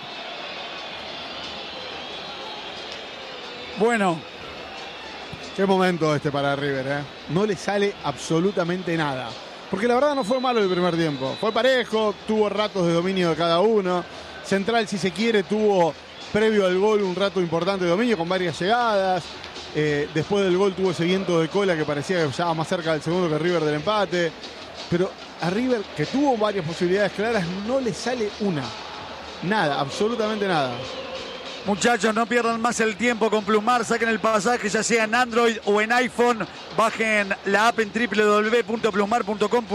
Bueno, qué momento este para River, ¿eh? No le sale absolutamente nada. Porque la verdad no fue malo el primer tiempo. Fue parejo, tuvo ratos de dominio de cada uno. Central, si se quiere, tuvo previo al gol un rato importante de dominio con varias llegadas. Después del gol tuvo ese viento de cola que parecía que estaba más cerca del segundo que River del empate. Pero a River, que tuvo varias posibilidades claras, no le sale una. Nada, absolutamente nada. Muchachos, no pierdan más el tiempo con Plusmar, saquen el pasaje ya sea en Android o en iPhone, bajen la app en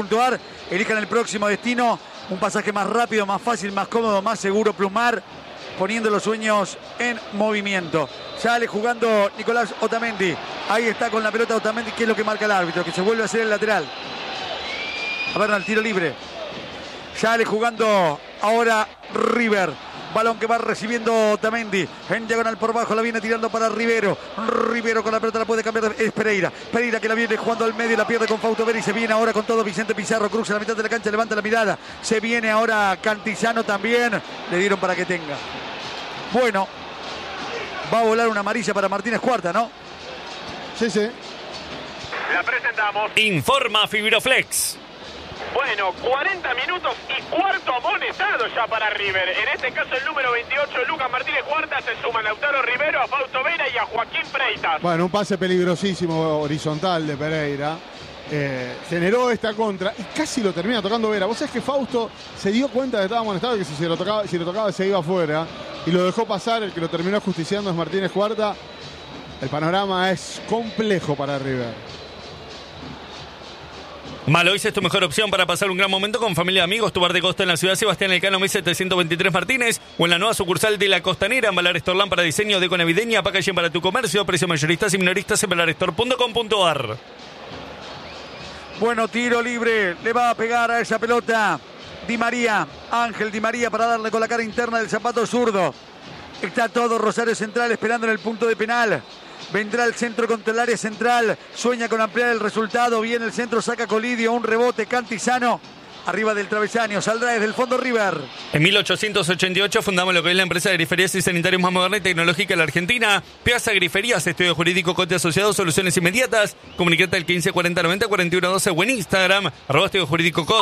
www.plusmar.com.ar, elijan el próximo destino, un pasaje más rápido, más fácil, más cómodo, más seguro. Plusmar, poniendo los sueños en movimiento. Sale jugando Nicolás Otamendi. Ahí está con la pelota Otamendi, que es lo que marca el árbitro, que se vuelve a hacer el lateral. A ver, al tiro libre. Sale jugando ahora River. Balón que va recibiendo Otamendi. En diagonal por bajo la viene tirando para Rivero. Rivero con la pelota la puede cambiar. Es Pereira. Pereira que la viene jugando al medio. La pierde con Fausto Vera y se viene ahora con todo Vicente Pizarro. Cruza la mitad de la cancha. Levanta la mirada. Se viene ahora Cantizano también. Le dieron para que tenga. Bueno. Va a volar una amarilla para Martínez Cuarta, ¿no? Sí, sí. La presentamos. Informa Fibroflex. Bueno, 40 minutos y cuarto amonestado ya para River. En este caso el número 28, Lucas Martínez Cuarta, se suma a Lautaro Rivero, a Fausto Vera y a Joaquín Freitas. Bueno, un pase peligrosísimo horizontal de Pereira. Generó esta contra y casi lo termina tocando Vera. Vos sabés que Fausto se dio cuenta de que estaba amonestado y que si lo tocaba se iba afuera y lo dejó pasar. El que lo terminó justiciando es Martínez Cuarta. El panorama es complejo para River. Malois es tu mejor opción para pasar un gran momento con familia y amigos. Tu bar de costa en la ciudad Sebastián Elcano 1723 Martínez o en la nueva sucursal de La Costanera en Balares Torlán para diseño, deco navideña, packaging para tu comercio, precio mayoristas y minoristas en balarestor.com.ar. Bueno, tiro libre, le va a pegar a esa pelota Di María, Ángel Di María para darle con la cara interna del zapato zurdo. Está todo Rosario Central esperando en el punto de penal. Vendrá el centro contra el área central. Sueña con ampliar el resultado. Viene el centro, saca Colidio. Un rebote, Cantizano. Arriba del travesaño. Saldrá desde el fondo River. En 1888 fundamos lo que es la empresa de griferías y sanitarios más moderna y tecnológica de la Argentina. Piazza Griferías, estudio jurídico, cote asociado, soluciones inmediatas. Comunicate al 154090-4112 o en Instagram, @estudio jurídico cot.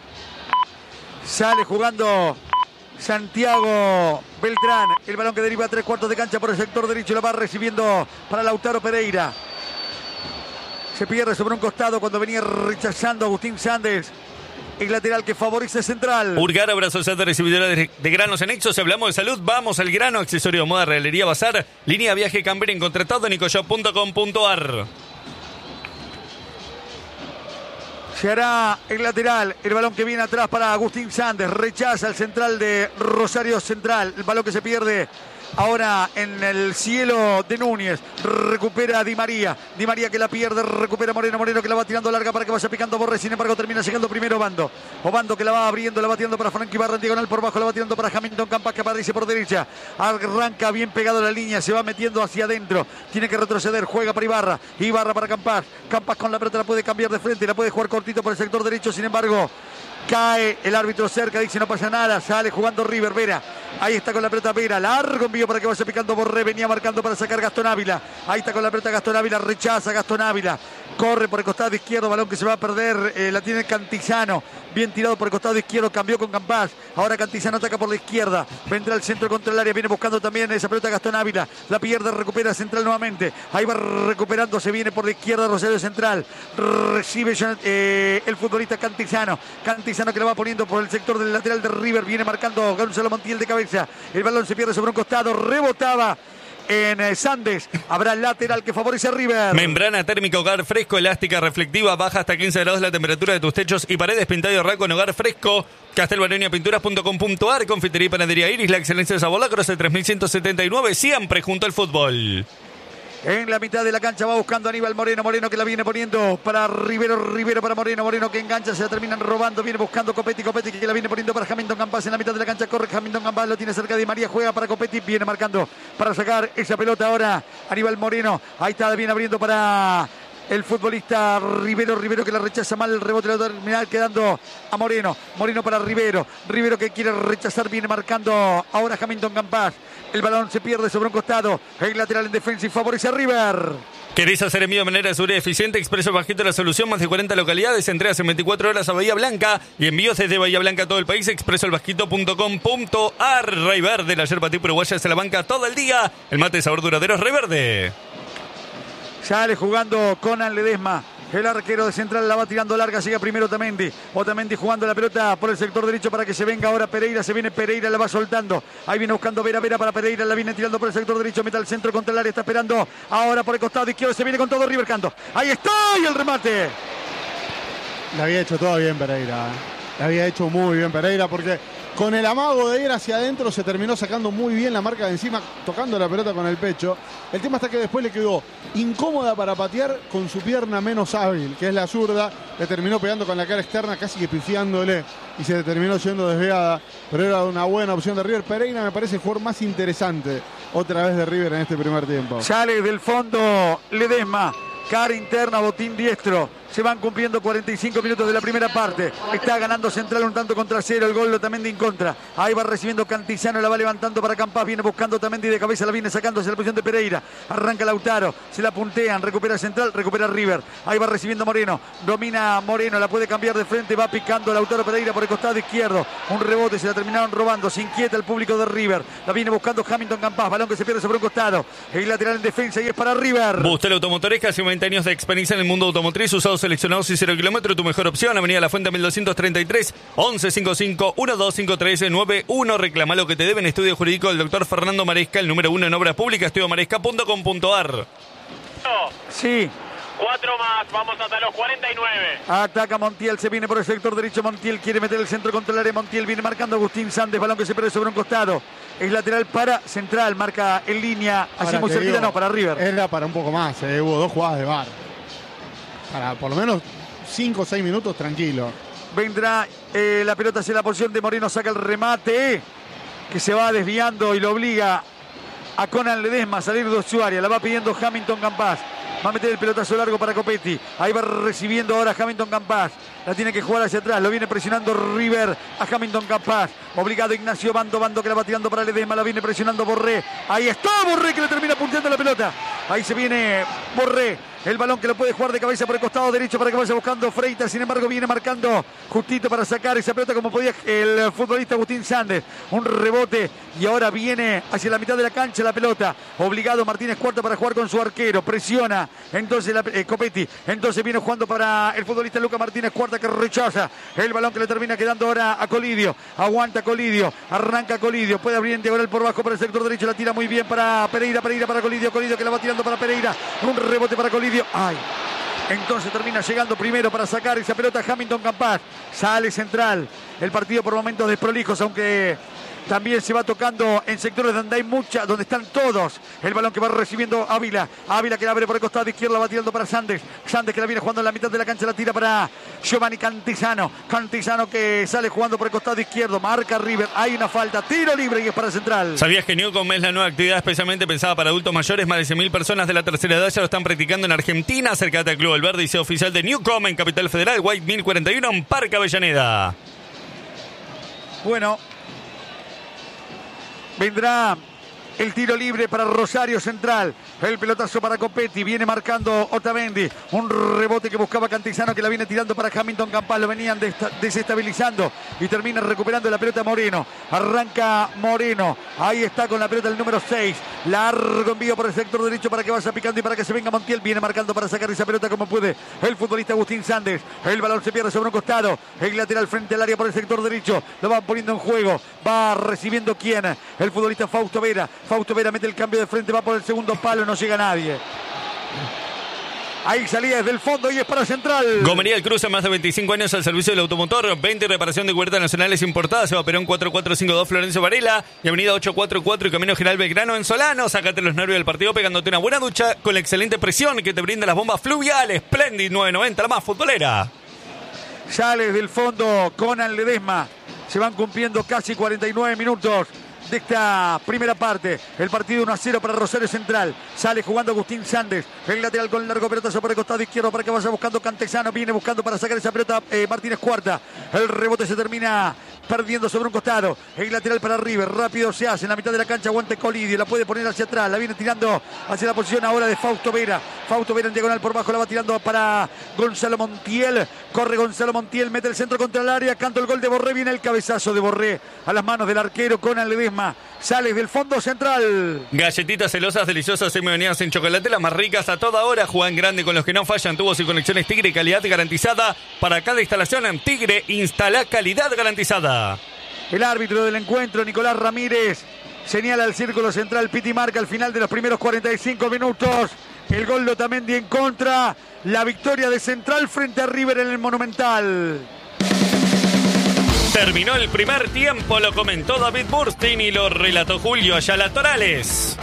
Sale jugando Santiago Beltrán, el balón que deriva a 3/4 de cancha por el sector derecho, lo va recibiendo para Lautaro Pereira. Se pierde sobre un costado cuando venía rechazando Agustín Sández. El lateral que favorece Central. Urgar, abrazo de recibidora de granos en Exos. Hablamos de salud, vamos al grano. Accesorio de moda, realería, bazar. Línea viaje Camber en contratado en nicoshop.com.ar. Se hará el lateral, el balón que viene atrás para Agustín Sández, rechaza el central de Rosario Central, el balón que se pierde ahora en el cielo de Núñez, recupera Di María que la pierde, recupera Moreno que la va tirando larga para que vaya picando Borré, sin embargo termina llegando primero Obando que la va abriendo, la va tirando para Frankie Barra en diagonal por bajo, la va tirando para Hamilton Campas que aparece por derecha, arranca bien pegado a la línea, se va metiendo hacia adentro, tiene que retroceder, juega para Ibarra para Campas con la pelota la puede cambiar de frente, la puede jugar cortito por el sector derecho, sin embargo cae el árbitro cerca, dice no pasa nada, sale jugando River, Vera, ahí está con la pelota Vera, largo envío para que vaya picando Borré, venía marcando para sacar Gastón Ávila, ahí está con la pelota Gastón Ávila, rechaza Gastón Ávila, corre por el costado izquierdo, balón que se va a perder, la tiene Cantizano, bien tirado por el costado izquierdo, cambió con Campas, ahora Cantizano ataca por la izquierda, vendrá el centro contra el área, viene buscando también esa pelota Gastón Ávila, la pierde, recupera Central nuevamente, ahí va recuperando, se viene por la izquierda Rosario Central, recibe el futbolista Cantizano que la va poniendo por el sector del lateral de River, viene marcando Gonzalo Montiel de cabeza, el balón se pierde sobre un costado, rebotaba en Sandes, habrá lateral que favorece a River. Membrana térmica Hogar Fresco, elástica, reflectiva, baja hasta 15 grados la temperatura de tus techos y paredes, pintado y arranco en Hogar Fresco. Castelbaronia.pinturas.com.ar, Confitería y Panadería Iris, la excelencia de sabor, la Croce 3179, siempre junto al fútbol. En la mitad de la cancha va buscando Aníbal Moreno que la viene poniendo para Rivero para Moreno que engancha, se la terminan robando, viene buscando Copetti que la viene poniendo para Hamilton Campas en la mitad de la cancha, corre Hamilton Campas, lo tiene cerca de Di María, juega para Copetti, viene marcando para sacar esa pelota ahora Aníbal Moreno, ahí está, viene abriendo para el futbolista Rivero que la rechaza mal, el rebote la terminal quedando a Moreno para Rivero que quiere rechazar, viene marcando ahora Hamilton Campas, el balón se pierde sobre un costado, el lateral en defensa y favorece a River. ¿Querés hacer envío de manera segura y eficiente? Expreso Bajito la solución, más de 40 localidades, entregas en 24 horas a Bahía Blanca y envíos desde Bahía Blanca a todo el país, expresoelbajito.com.ar. Rey Verde, la yerba tipo uruguaya se la banca todo el día, el mate de sabor duradero es Rey Verde. Sale jugando Conan Ledesma, el arquero de Central la va tirando larga, llega primero Otamendi jugando la pelota por el sector derecho para que se venga ahora Pereira, se viene Pereira, la va soltando, ahí viene buscando Vera para Pereira, la viene tirando por el sector derecho, mete al centro contra el área, está esperando ahora por el costado izquierdo, se viene con todo River Canto, ahí está y el remate. La había hecho todo bien Pereira, la había hecho muy bien Pereira porque con el amago de ir hacia adentro se terminó sacando muy bien la marca de encima, tocando la pelota con el pecho. El tema está que después le quedó incómoda para patear con su pierna menos hábil, que es la zurda. Le terminó pegando con la cara externa, casi que pifiándole, y se le terminó yendo desviada. Pero era una buena opción de River. Pereira me parece el jugador más interesante otra vez de River en este primer tiempo. Sale del fondo Ledesma. Cara interna, botín diestro. Se van cumpliendo 45 minutos de la primera parte. Está ganando Central un tanto contra cero. El gol Otamendi en contra. Ahí va recibiendo Cantizano, la va levantando para Campas. Viene buscando Otamendi de cabeza, la viene sacando hacia la posición de Pereira. Arranca Lautaro, se la puntean, recupera Central, recupera River. Ahí va recibiendo Moreno. Domina Moreno, la puede cambiar de frente. Va picando Lautaro Pereira por el costado izquierdo. Un rebote, se la terminaron robando. Se inquieta el público de River. La viene buscando Hamilton Campas. Balón que se pierde sobre un costado. El lateral en defensa y es para River. Bustel Automotores, casi 20 años de experiencia en el mundo automotriz, usados seleccionados y 0 kilómetros, tu mejor opción. Avenida La Fuente 1233, 1155-1253-91. Reclama lo que te deben. Estudio jurídico del doctor Fernando Maresca, el número 1 en obras públicas, estudiomaresca.com.ar. Sí. 4 más, vamos hasta los 49. Ataca Montiel, se viene por el sector derecho. Montiel quiere meter el centro contra el área. Montiel viene marcando Agustín Sandes, balón que se pierde sobre un costado. Es lateral para Central, marca en línea, así muy cerquita, no, para River. Era para un poco más, hubo 2 jugadas de VAR. Para por lo menos 5 o 6 minutos tranquilo. Vendrá la pelota hacia la posición de Moreno, saca el remate, que se va desviando y lo obliga a Conan Ledesma a salir de su área. La va pidiendo Hamilton Campas. Va a meter el pelotazo largo para Copetti. Ahí va recibiendo ahora Hamilton Campas. La tiene que jugar hacia atrás. Lo viene presionando River a Hamilton Campas. Obligado Ignacio Bando que la va tirando para Ledesma. La viene presionando Borré. Ahí está Borré, que le termina punteando la pelota. Ahí se viene Borré. El balón que lo puede jugar de cabeza por el costado derecho para que vaya buscando Freitas. Sin embargo, viene marcando justito para sacar esa pelota como podía el futbolista Agustín Sandes. Un rebote y ahora viene hacia la mitad de la cancha la pelota. Obligado Martínez Cuarta para jugar con su arquero. Presiona entonces Copetti. Entonces viene jugando para el futbolista Lucas Martínez Cuarta, que rechaza el balón, que le termina quedando ahora a Colidio. Aguanta Colidio. Arranca Colidio. Puede abrir en diagonal por bajo para el sector derecho. La tira muy bien para Pereira. Pereira para Colidio. Colidio que la va tirando para Pereira. Un rebote para Colidio. Ay. Entonces termina llegando primero para sacar esa pelota Hamilton Campas. Sale Central. El partido por momentos desprolijos, aunque también se va tocando en sectores donde hay mucha, donde están todos. El balón que va recibiendo Ávila. Ávila que la abre por el costado izquierdo, la va tirando para Sandes. Sandes que la viene jugando en la mitad de la cancha, la tira para Giovanni Cantizano. Cantizano que sale jugando por el costado izquierdo. Marca River. Hay una falta. Tiro libre y es para Central. ¿Sabías que Newcom es la nueva actividad especialmente pensada para adultos mayores? Más de 100.000 personas de la tercera edad ya lo están practicando en Argentina. Acércate al Club El Verde y sea oficial de Newcom en Capital Federal, White 1041 en Parque Avellaneda. Bueno, vendrá el tiro libre para Rosario Central. El pelotazo para Copetti. Viene marcando Otamendi. Un rebote que buscaba Cantizano, que la viene tirando para Hamilton Campas. Lo venían desestabilizando y termina recuperando la pelota Moreno. Arranca Moreno. Ahí está con la pelota el número 6. Largo envío por el sector derecho para que vaya picando y para que se venga Montiel. Viene marcando para sacar esa pelota como puede el futbolista Agustín Sandes. El balón se pierde sobre un costado. El lateral frente al área por el sector derecho. Lo van poniendo en juego. Va recibiendo quién. El futbolista Fausto Vera. Fausto Vera mete el cambio de frente. Va por el segundo palo. No llega nadie. Ahí salía desde el fondo y es para Central. Gomería El Cruce, más de 25 años al servicio del automotor. 20 y reparación de cubiertas nacionales importadas. Eva Perón 4452 Florencio Varela y avenida 844 y Camino General Belgrano en Solano. Sácate los nervios del partido pegándote una buena ducha con la excelente presión que te brinda las bombas fluviales. Splendid 990, la más futbolera. Sale desde el fondo Conan Ledesma. Se van cumpliendo casi 49 minutos de esta primera parte. El partido 1-0 para Rosario Central. Sale jugando Agustín Sandes. El lateral con el largo pelotazo por el costado izquierdo para que vaya buscando Cantizano. Viene buscando para sacar esa pelota Martínez Cuarta. El rebote se termina perdiendo sobre un costado. El lateral para River. Rápido se hace en la mitad de la cancha. Aguante Colidio. La puede poner hacia atrás. La viene tirando hacia la posición ahora de Fausto Vera. Fausto Vera en diagonal por bajo. La va tirando para Gonzalo Montiel. Corre Gonzalo Montiel. Mete el centro contra el área. Canta el gol de Borré. Viene el cabezazo de Borré a las manos del arquero Conan Ledesma. Sale del fondo Central. Galletitas celosas, deliciosas, semi-venidas en chocolate, las más ricas a toda hora. Juegan grande con los que no fallan. Tubos y conexiones Tigre, calidad garantizada. Para cada instalación en Tigre, instala calidad garantizada. El árbitro del encuentro, Nicolás Ramírez, señala el círculo central. Piti marca al final de los primeros 45 minutos. El gol de Otamendi en contra. La victoria de Central frente a River en el Monumental. Terminó el primer tiempo, lo comentó David Burstein y lo relató Julio Ayala Torales.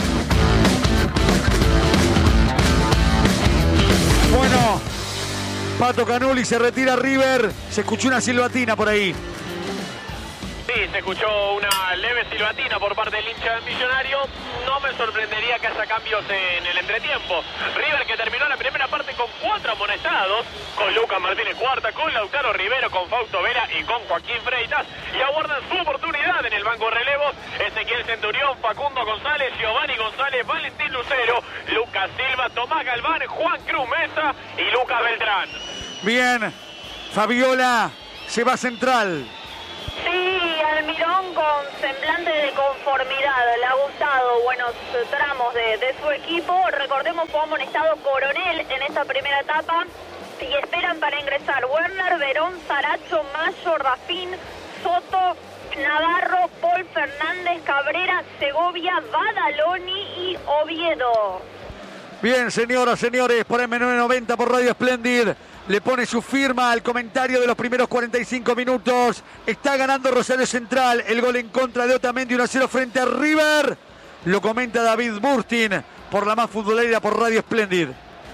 Bueno, Pato Canuli se retira River. Se escuchó una silbatina por ahí. Sí, se escuchó una leve silbatina por parte del hincha del Millonario. No me sorprendería que haya cambios en el entretiempo. River que terminó la primera parte con 4 amonestados, con Lucas Martínez Cuarta, con Lautaro Rivero, con Fausto Vera y con Joaquín Freitas, y aguardan su oportunidad en el banco de relevos. Ezequiel Centurión, Facundo González, Giovanni González, Valentín Lucero, Lucas Silva, Tomás Galván, Juan Cruz Mesa y Lucas Beltrán. Bien, Fabiola se va Central. Sí, Almirón con semblante de conformidad, le ha gustado buenos tramos de su equipo. Recordemos fue amonestado Coronel en esta primera etapa y esperan para ingresar Werner, Verón, Saracho, Mayo, Rafín, Soto, Navarro, Paul Fernández, Cabrera, Segovia, Badaloni y Oviedo. Bien, señoras, señores, por el menú 90 por Radio Splendid. Le pone su firma al comentario de los primeros 45 minutos. Está ganando Rosario Central. El gol en contra de Otamendi, 1-0 frente a River. Lo comenta David Burstein por la más futbolera por Radio Splendid.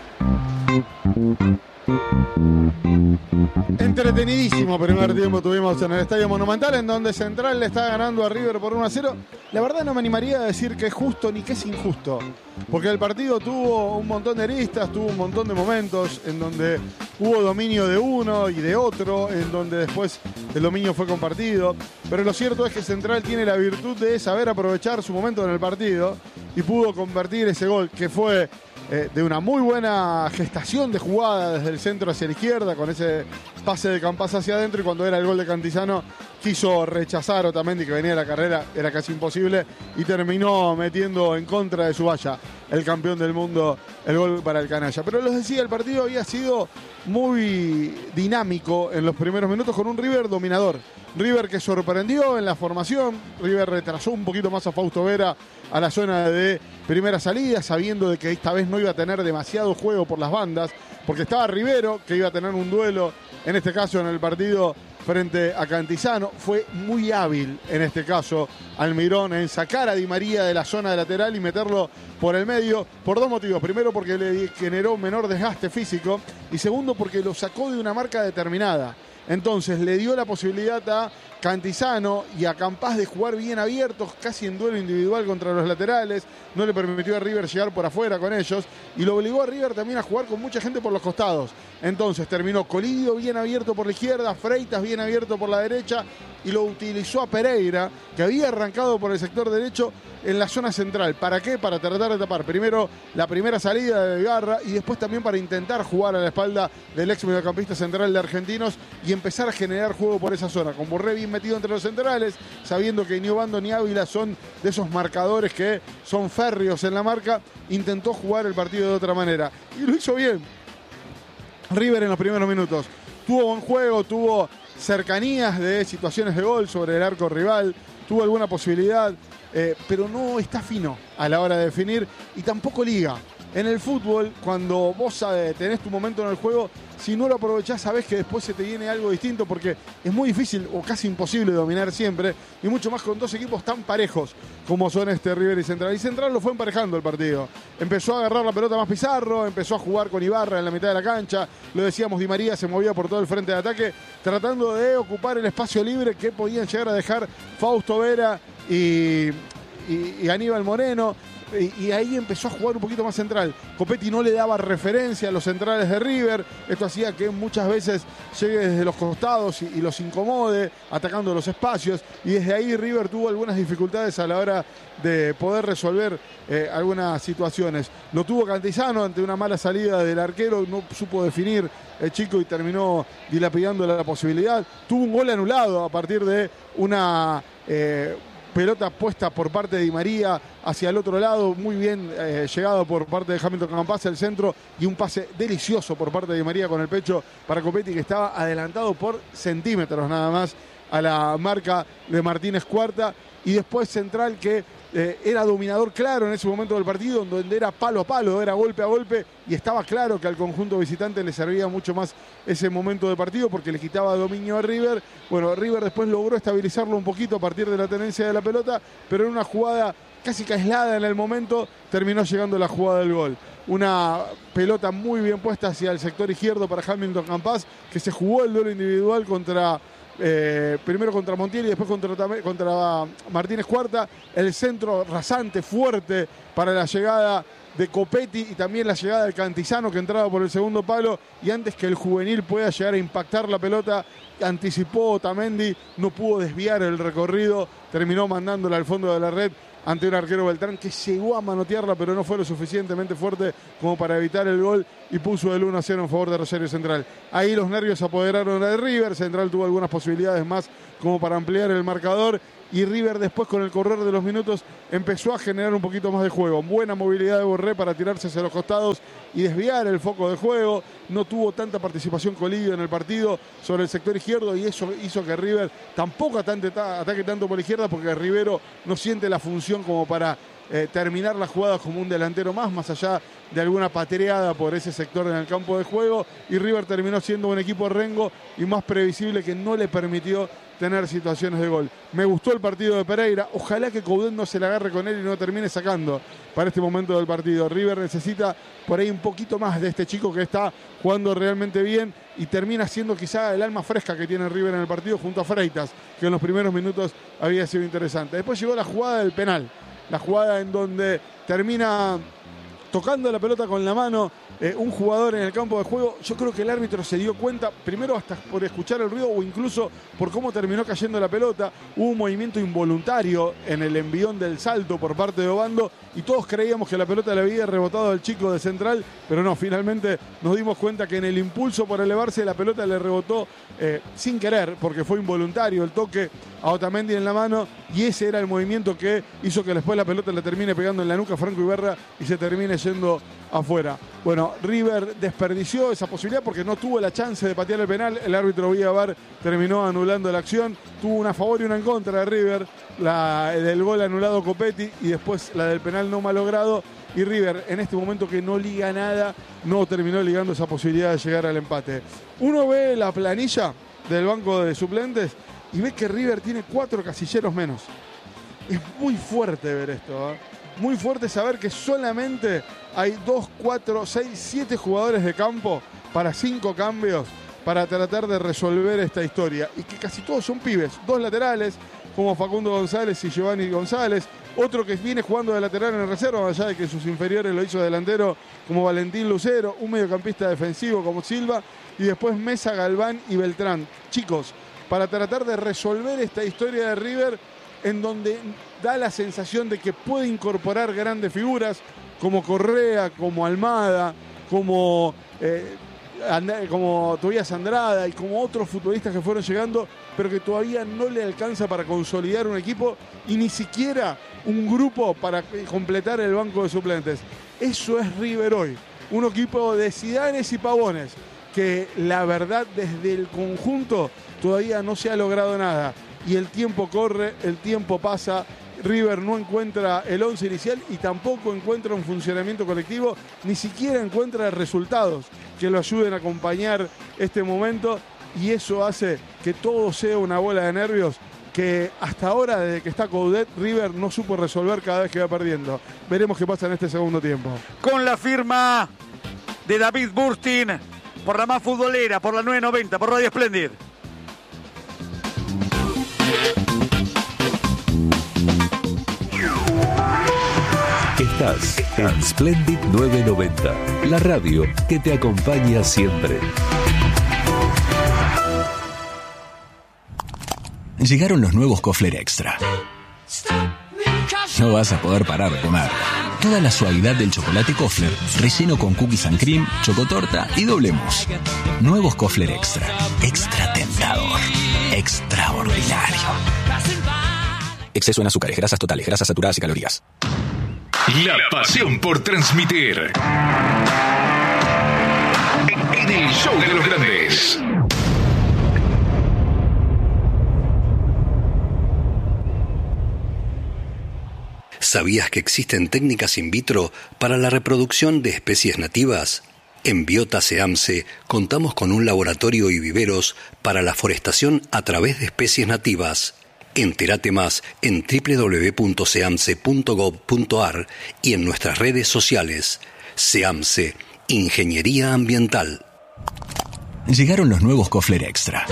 Entretenidísimo primer tiempo tuvimos en el Estadio Monumental, en donde Central le está ganando a River por 1-0. La verdad no me animaría a decir que es justo ni que es injusto, porque el partido tuvo un montón de aristas, tuvo un montón de momentos en donde hubo dominio de uno y de otro, en donde después el dominio fue compartido. Pero lo cierto es que Central tiene la virtud de saber aprovechar su momento en el partido y pudo convertir ese gol que fue de una muy buena gestación de jugada desde el centro hacia la izquierda, con ese pase de Campaz hacia adentro, y cuando era el gol de Cantizano quiso rechazar Otamendi, que venía de la carrera, era casi imposible, y terminó metiendo en contra de su valla el campeón del mundo, el gol para el canalla. Pero les decía, el partido había sido muy dinámico en los primeros minutos, con un River dominador. River que sorprendió en la formación. River retrasó un poquito más a Fausto Vera a la zona de primera salida, sabiendo de que esta vez no iba a tener demasiado juego por las bandas, porque estaba Rivero, que iba a tener un duelo, en este caso en el partido frente a Cantizano. Fue muy hábil en este caso Almirón en sacar a Di María de la zona de lateral y meterlo por el medio, por dos motivos. Primero, porque le generó un menor desgaste físico, y segundo, porque lo sacó de una marca determinada. Entonces le dio la posibilidad a Cantizano y a Campaz de jugar bien abiertos, casi en duelo individual contra los laterales. No le permitió a River llegar por afuera con ellos, y lo obligó a River también a jugar con mucha gente por los costados. Entonces terminó Colidio bien abierto por la izquierda, Freitas bien abierto por la derecha, y lo utilizó a Pereira, que había arrancado por el sector derecho en la zona central. ¿Para qué? Para tratar de tapar primero la primera salida de Ibarra, y después también para intentar jugar a la espalda del ex mediocampista central de Argentinos y empezar a generar juego por esa zona, con Borré bien metido entre los centrales, sabiendo que ni Obando ni Ávila son de esos marcadores que son férreos en la marca. Intentó jugar el partido de otra manera y lo hizo bien River en los primeros minutos. Tuvo buen juego, tuvo cercanías de situaciones de gol sobre el arco rival, tuvo alguna posibilidad, pero no está fino a la hora de definir, y tampoco liga. En el fútbol, cuando vos tenés tu momento en el juego, si no lo aprovechás, sabés que después se te viene algo distinto, porque es muy difícil o casi imposible dominar siempre, y mucho más con dos equipos tan parejos como son River y Central. Y Central lo fue emparejando el partido. Empezó a agarrar la pelota más Pizarro, empezó a jugar con Ibarra en la mitad de la cancha. Lo decíamos, Di María se movía por todo el frente de ataque, tratando de ocupar el espacio libre que podían llegar a dejar Fausto Vera y Aníbal Moreno. Y ahí empezó a jugar un poquito más central. Copetti no le daba referencia a los centrales de River. Esto hacía que muchas veces llegue desde los costados y los incomode, atacando los espacios. Y desde ahí River tuvo algunas dificultades a la hora de poder resolver algunas situaciones. Lo tuvo Cantizano ante una mala salida del arquero. No supo definir el chico y terminó dilapidando la posibilidad. Tuvo un gol anulado a partir de una pelota puesta por parte de Di María hacia el otro lado, muy bien llegado por parte de Hamilton Campaz al centro, y un pase delicioso por parte de Di María con el pecho para Copetti, que estaba adelantado por centímetros nada más a la marca de Martínez Cuarta. Y después Central, que era dominador claro en ese momento del partido, donde era palo a palo, era golpe a golpe, y estaba claro que al conjunto visitante le servía mucho más ese momento de partido porque le quitaba dominio a River. Bueno, River después logró estabilizarlo un poquito a partir de la tenencia de la pelota, pero en una jugada casi que aislada en el momento terminó llegando la jugada del gol. Una pelota muy bien puesta hacia el sector izquierdo para Hamilton Campas, que se jugó el duelo individual primero contra Montiel y después contra Martínez Cuarta. El centro rasante, fuerte para la llegada de Copetti y también la llegada del Cantizano, que entraba por el segundo palo, y antes que el juvenil pueda llegar a impactar la pelota, anticipó Otamendi, no pudo desviar el recorrido, terminó mandándola al fondo de la red ante un arquero Beltrán que llegó a manotearla, pero no fue lo suficientemente fuerte como para evitar el gol y puso el 1-0 en favor de Rosario Central. Ahí los nervios se apoderaron de River. Central tuvo algunas posibilidades más como para ampliar el marcador, y River después, con el correr de los minutos, empezó a generar un poquito más de juego. Buena movilidad de Borré para tirarse hacia los costados y desviar el foco de juego. No tuvo tanta participación Colidio en el partido sobre el sector izquierdo, y eso hizo que River tampoco ataque tanto por la izquierda, porque Rivero no siente la función como para terminar la jugada como un delantero más allá de alguna patreada por ese sector en el campo de juego, y River terminó siendo un equipo rengo y más previsible, que no le permitió tener situaciones de gol. Me gustó el partido de Pereira, ojalá que Coudet no se la agarre con él y no termine sacando para este momento del partido. River necesita por ahí un poquito más de este chico que está jugando realmente bien y termina siendo quizá el alma fresca que tiene River en el partido, junto a Freitas, que en los primeros minutos había sido interesante. Después llegó la jugada del penal, la jugada en donde termina tocando la pelota con la mano un jugador en el campo de juego. Yo creo que el árbitro se dio cuenta, primero hasta por escuchar el ruido o incluso por cómo terminó cayendo la pelota. Hubo un movimiento involuntario en el envión del salto por parte de Obando, y todos creíamos que la pelota le había rebotado al chico de Central, pero no, finalmente nos dimos cuenta que en el impulso por elevarse la pelota le rebotó sin querer, porque fue involuntario el toque a Otamendi en la mano, y ese era el movimiento que hizo que después la pelota le termine pegando en la nuca a Franco Iberra y se termine yendo afuera. Bueno, River desperdició esa posibilidad porque no tuvo la chance de patear el penal. El árbitro vía VAR terminó anulando la acción. Tuvo una a favor y una en contra de River, la del gol anulado Copetti y después la del penal no malogrado. Y River, en este momento que no liga nada, no terminó ligando esa posibilidad de llegar al empate. Uno ve la planilla del banco de suplentes y ve que River tiene 4 casilleros menos. Es muy fuerte ver esto, ¿eh? Muy fuerte saber que solamente hay 2, 4, 6, 7 jugadores de campo para 5 cambios para tratar de resolver esta historia. Y que casi todos son pibes. 2 laterales, como Facundo González y Giovanni González. Otro que viene jugando de lateral en reserva, allá de que sus inferiores lo hizo delantero, como Valentín Lucero. Un mediocampista defensivo como Silva. Y después Mesa, Galván y Beltrán. Chicos, para tratar de resolver esta historia de River, en donde da la sensación de que puede incorporar grandes figuras como Correa, como Almada, como Tobías Andrada y como otros futbolistas que fueron llegando, pero que todavía no le alcanza para consolidar un equipo y ni siquiera un grupo para completar el banco de suplentes. Eso es River hoy, un equipo de Zidanes y Pavones, que la verdad desde el conjunto todavía no se ha logrado nada. Y el tiempo corre, el tiempo pasa, River no encuentra el 11 inicial y tampoco encuentra un funcionamiento colectivo, ni siquiera encuentra resultados que lo ayuden a acompañar este momento, y eso hace que todo sea una bola de nervios que hasta ahora, desde que está Coudet, River no supo resolver cada vez que va perdiendo. Veremos qué pasa en este segundo tiempo. Con la firma de David Burstin, por la más futbolera, por la 990, por Radio Splendid. Estás en Splendid 990, la radio que te acompaña siempre. Llegaron los nuevos Kofler Extra. No vas a poder parar de comer. Toda la suavidad del chocolate Kofler, relleno con cookies and cream, chocotorta y doble mousse. Nuevos Kofler Extra. Extra tentador. Extraordinario. Exceso en azúcares, grasas totales, grasas saturadas y calorías. La pasión por transmitir. En el show de los grandes. ¿Sabías que existen técnicas in vitro para la reproducción de especies nativas? En Biota SEAMSE contamos con un laboratorio y viveros para la forestación a través de especies nativas. Entérate más en www.seamse.gov.ar y en nuestras redes sociales. SEAMSE, Ingeniería Ambiental. Llegaron los nuevos Kofler Extra.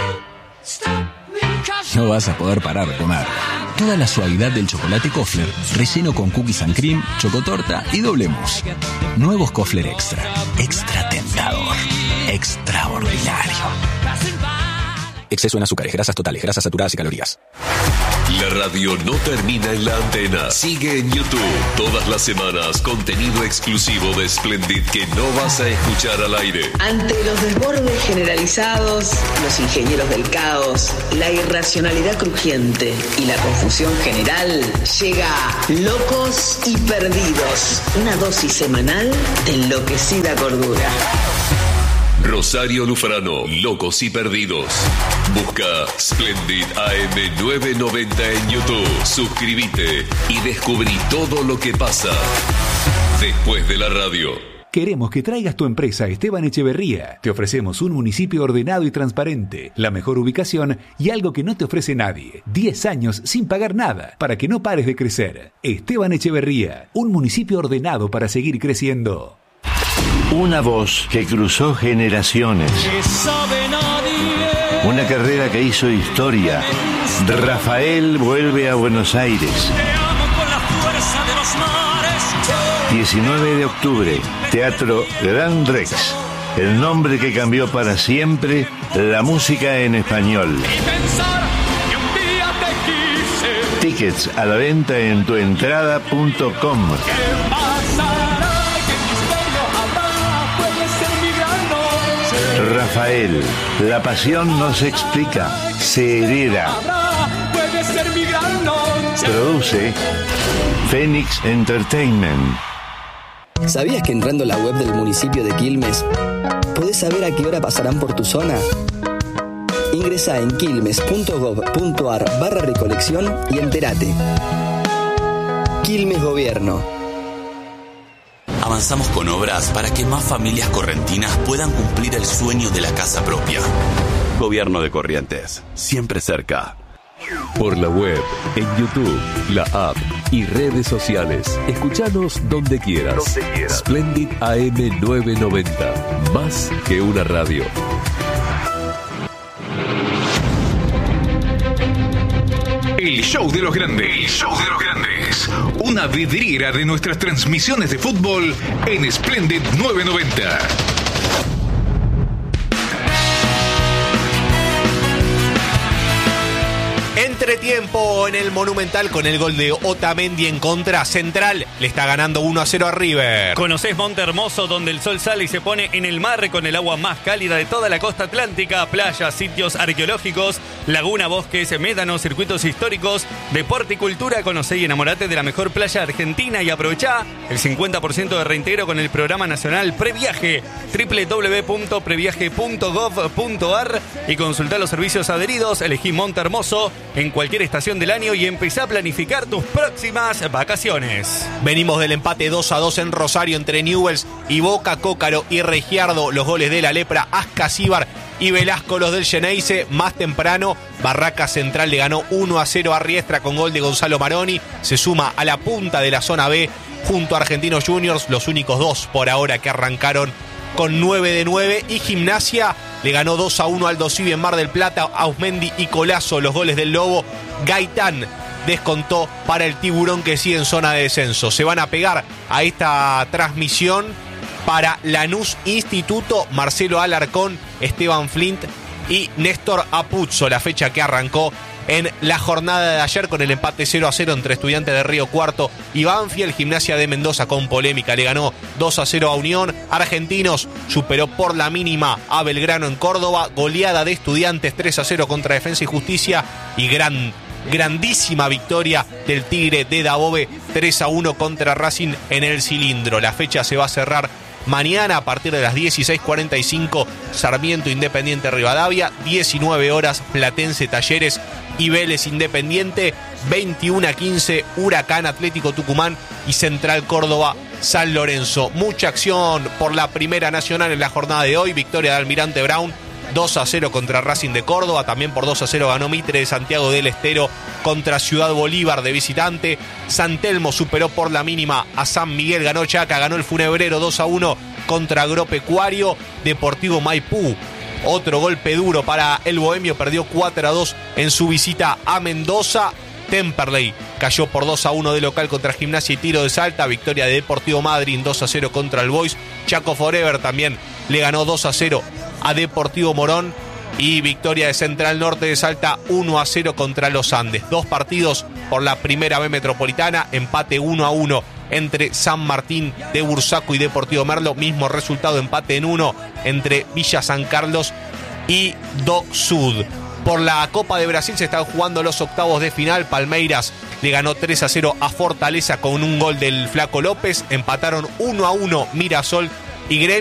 No vas a poder parar de comer. Toda la suavidad del chocolate Kofler, relleno con cookies and cream, chocotorta y doble mousse. Nuevos Kofler Extra. Extra tentador. Extraordinario. Exceso en azúcares, grasas totales, grasas saturadas y calorías. La radio no termina en la antena. Sigue en YouTube. Todas las semanas, contenido exclusivo de Splendid que no vas a escuchar al aire. Ante los desbordes generalizados, los ingenieros del caos, la irracionalidad crujiente y la confusión general, llega Locos y Perdidos. Una dosis semanal de enloquecida cordura. Rosario Lufrano, Locos y Perdidos. Busca Splendid AM 990 en YouTube. Suscríbete y descubrí todo lo que pasa después de la radio. Queremos que traigas tu empresa a Esteban Echeverría. Te ofrecemos un municipio ordenado y transparente, la mejor ubicación y algo que no te ofrece nadie. 10 años sin pagar nada, para que no pares de crecer. Esteban Echeverría, un municipio ordenado para seguir creciendo. Una voz que cruzó generaciones. Una carrera que hizo historia. Rafael vuelve a Buenos Aires. 19 de octubre, Teatro Gran Rex. El nombre que cambió para siempre la música en español. Tickets a la venta en tuentrada.com. Rafael, la pasión no se explica, se hereda. Produce Phoenix Entertainment. ¿Sabías que entrando a la web del municipio de Quilmes podés saber a qué hora pasarán por tu zona? Ingresá en quilmes.gov.ar/recolección y entérate. Quilmes Gobierno. Avanzamos con obras para que más familias correntinas puedan cumplir el sueño de la casa propia. Gobierno de Corrientes, siempre cerca. Por la web, en YouTube, la app y redes sociales. Escuchanos donde quieras. Splendid AM 990. Más que una radio. El show de los grandes. El show de los grandes. Una vidriera de nuestras transmisiones de fútbol en Splendid 990. Entretiempo en el Monumental con el gol de Otamendi en contra. Central le está ganando 1-0 a River. ¿Conocés Monte Hermoso, donde el sol sale y se pone en el mar con el agua más cálida de toda la costa atlántica? Playas, sitios arqueológicos, laguna, bosques, médanos, circuitos históricos, deporte y cultura. Conocé y enamorate de la mejor playa argentina y aprovechá el 50% de reintegro con el programa nacional Previaje. www.previaje.gov.ar y consultá los servicios adheridos. Elegí Monte Hermoso en cualquier estación del año y empezá a planificar tus próximas vacaciones. Venimos del empate 2-2 en Rosario entre Newell's y Boca. Cócaro y Regiardo, los goles de la Lepra, Ascasíbar y Velasco, los del Xeneize. Más temprano, Barraca Central le ganó 1-0 a Riestra con gol de Gonzalo Maroni. Se suma a la punta de la zona B junto a Argentinos Juniors, los únicos dos por ahora que arrancaron con 9 de 9. Y Gimnasia le ganó 2-1 al Dosivi en Mar del Plata. Ausmendi y Colazo, los goles del Lobo. Gaitán descontó para el Tiburón, que sigue en zona de descenso. Se van a pegar a esta transmisión para Lanús Instituto, Marcelo Alarcón, Esteban Flint y Néstor Apuzzo. La fecha que arrancó en la jornada de ayer con el empate 0-0 entre Estudiantes de Río Cuarto y Banfield. Gimnasia de Mendoza con polémica le ganó 2-0 a Unión. Argentinos superó por la mínima a Belgrano en Córdoba. Goleada de Estudiantes 3-0 contra Defensa y Justicia. Y grandísima victoria del Tigre de Dabove 3-1 contra Racing en el Cilindro. La fecha se va a cerrar mañana a partir de las 16:45, Sarmiento Independiente Rivadavia, 19 horas Platense Talleres y Vélez Independiente. 21-15, Huracán Atlético Tucumán y Central Córdoba San Lorenzo. Mucha acción por la Primera Nacional en la jornada de hoy. Victoria de Almirante Brown 2-0 contra Racing de Córdoba. También por 2-0 ganó Mitre de Santiago del Estero contra Ciudad Bolívar de visitante. San Telmo superó por la mínima a San Miguel. Ganó Chaca, ganó el Funebrero 2-1 contra Agropecuario. Deportivo Maipú, otro golpe duro para el Bohemio. Perdió 4-2 en su visita a Mendoza. Temperley cayó por 2-1 de local contra Gimnasia y Tiro de Salta. Victoria de Deportivo Madryn 2-0 contra el Boys. Chaco Forever también le ganó 2-0 a Deportivo Morón. Y victoria de Central Norte de Salta 1-0 contra los Andes. 2 partidos por la Primera B Metropolitana. Empate 1-1 entre San Martín de Bursaco y Deportivo Merlo. Mismo resultado, empate en 1 entre Villa San Carlos y Doc Sud. Por la Copa de Brasil se están jugando los octavos de final. Palmeiras le ganó 3-0 a Fortaleza con un gol del Flaco López. Empataron 1-1 Mirasol y Gremio.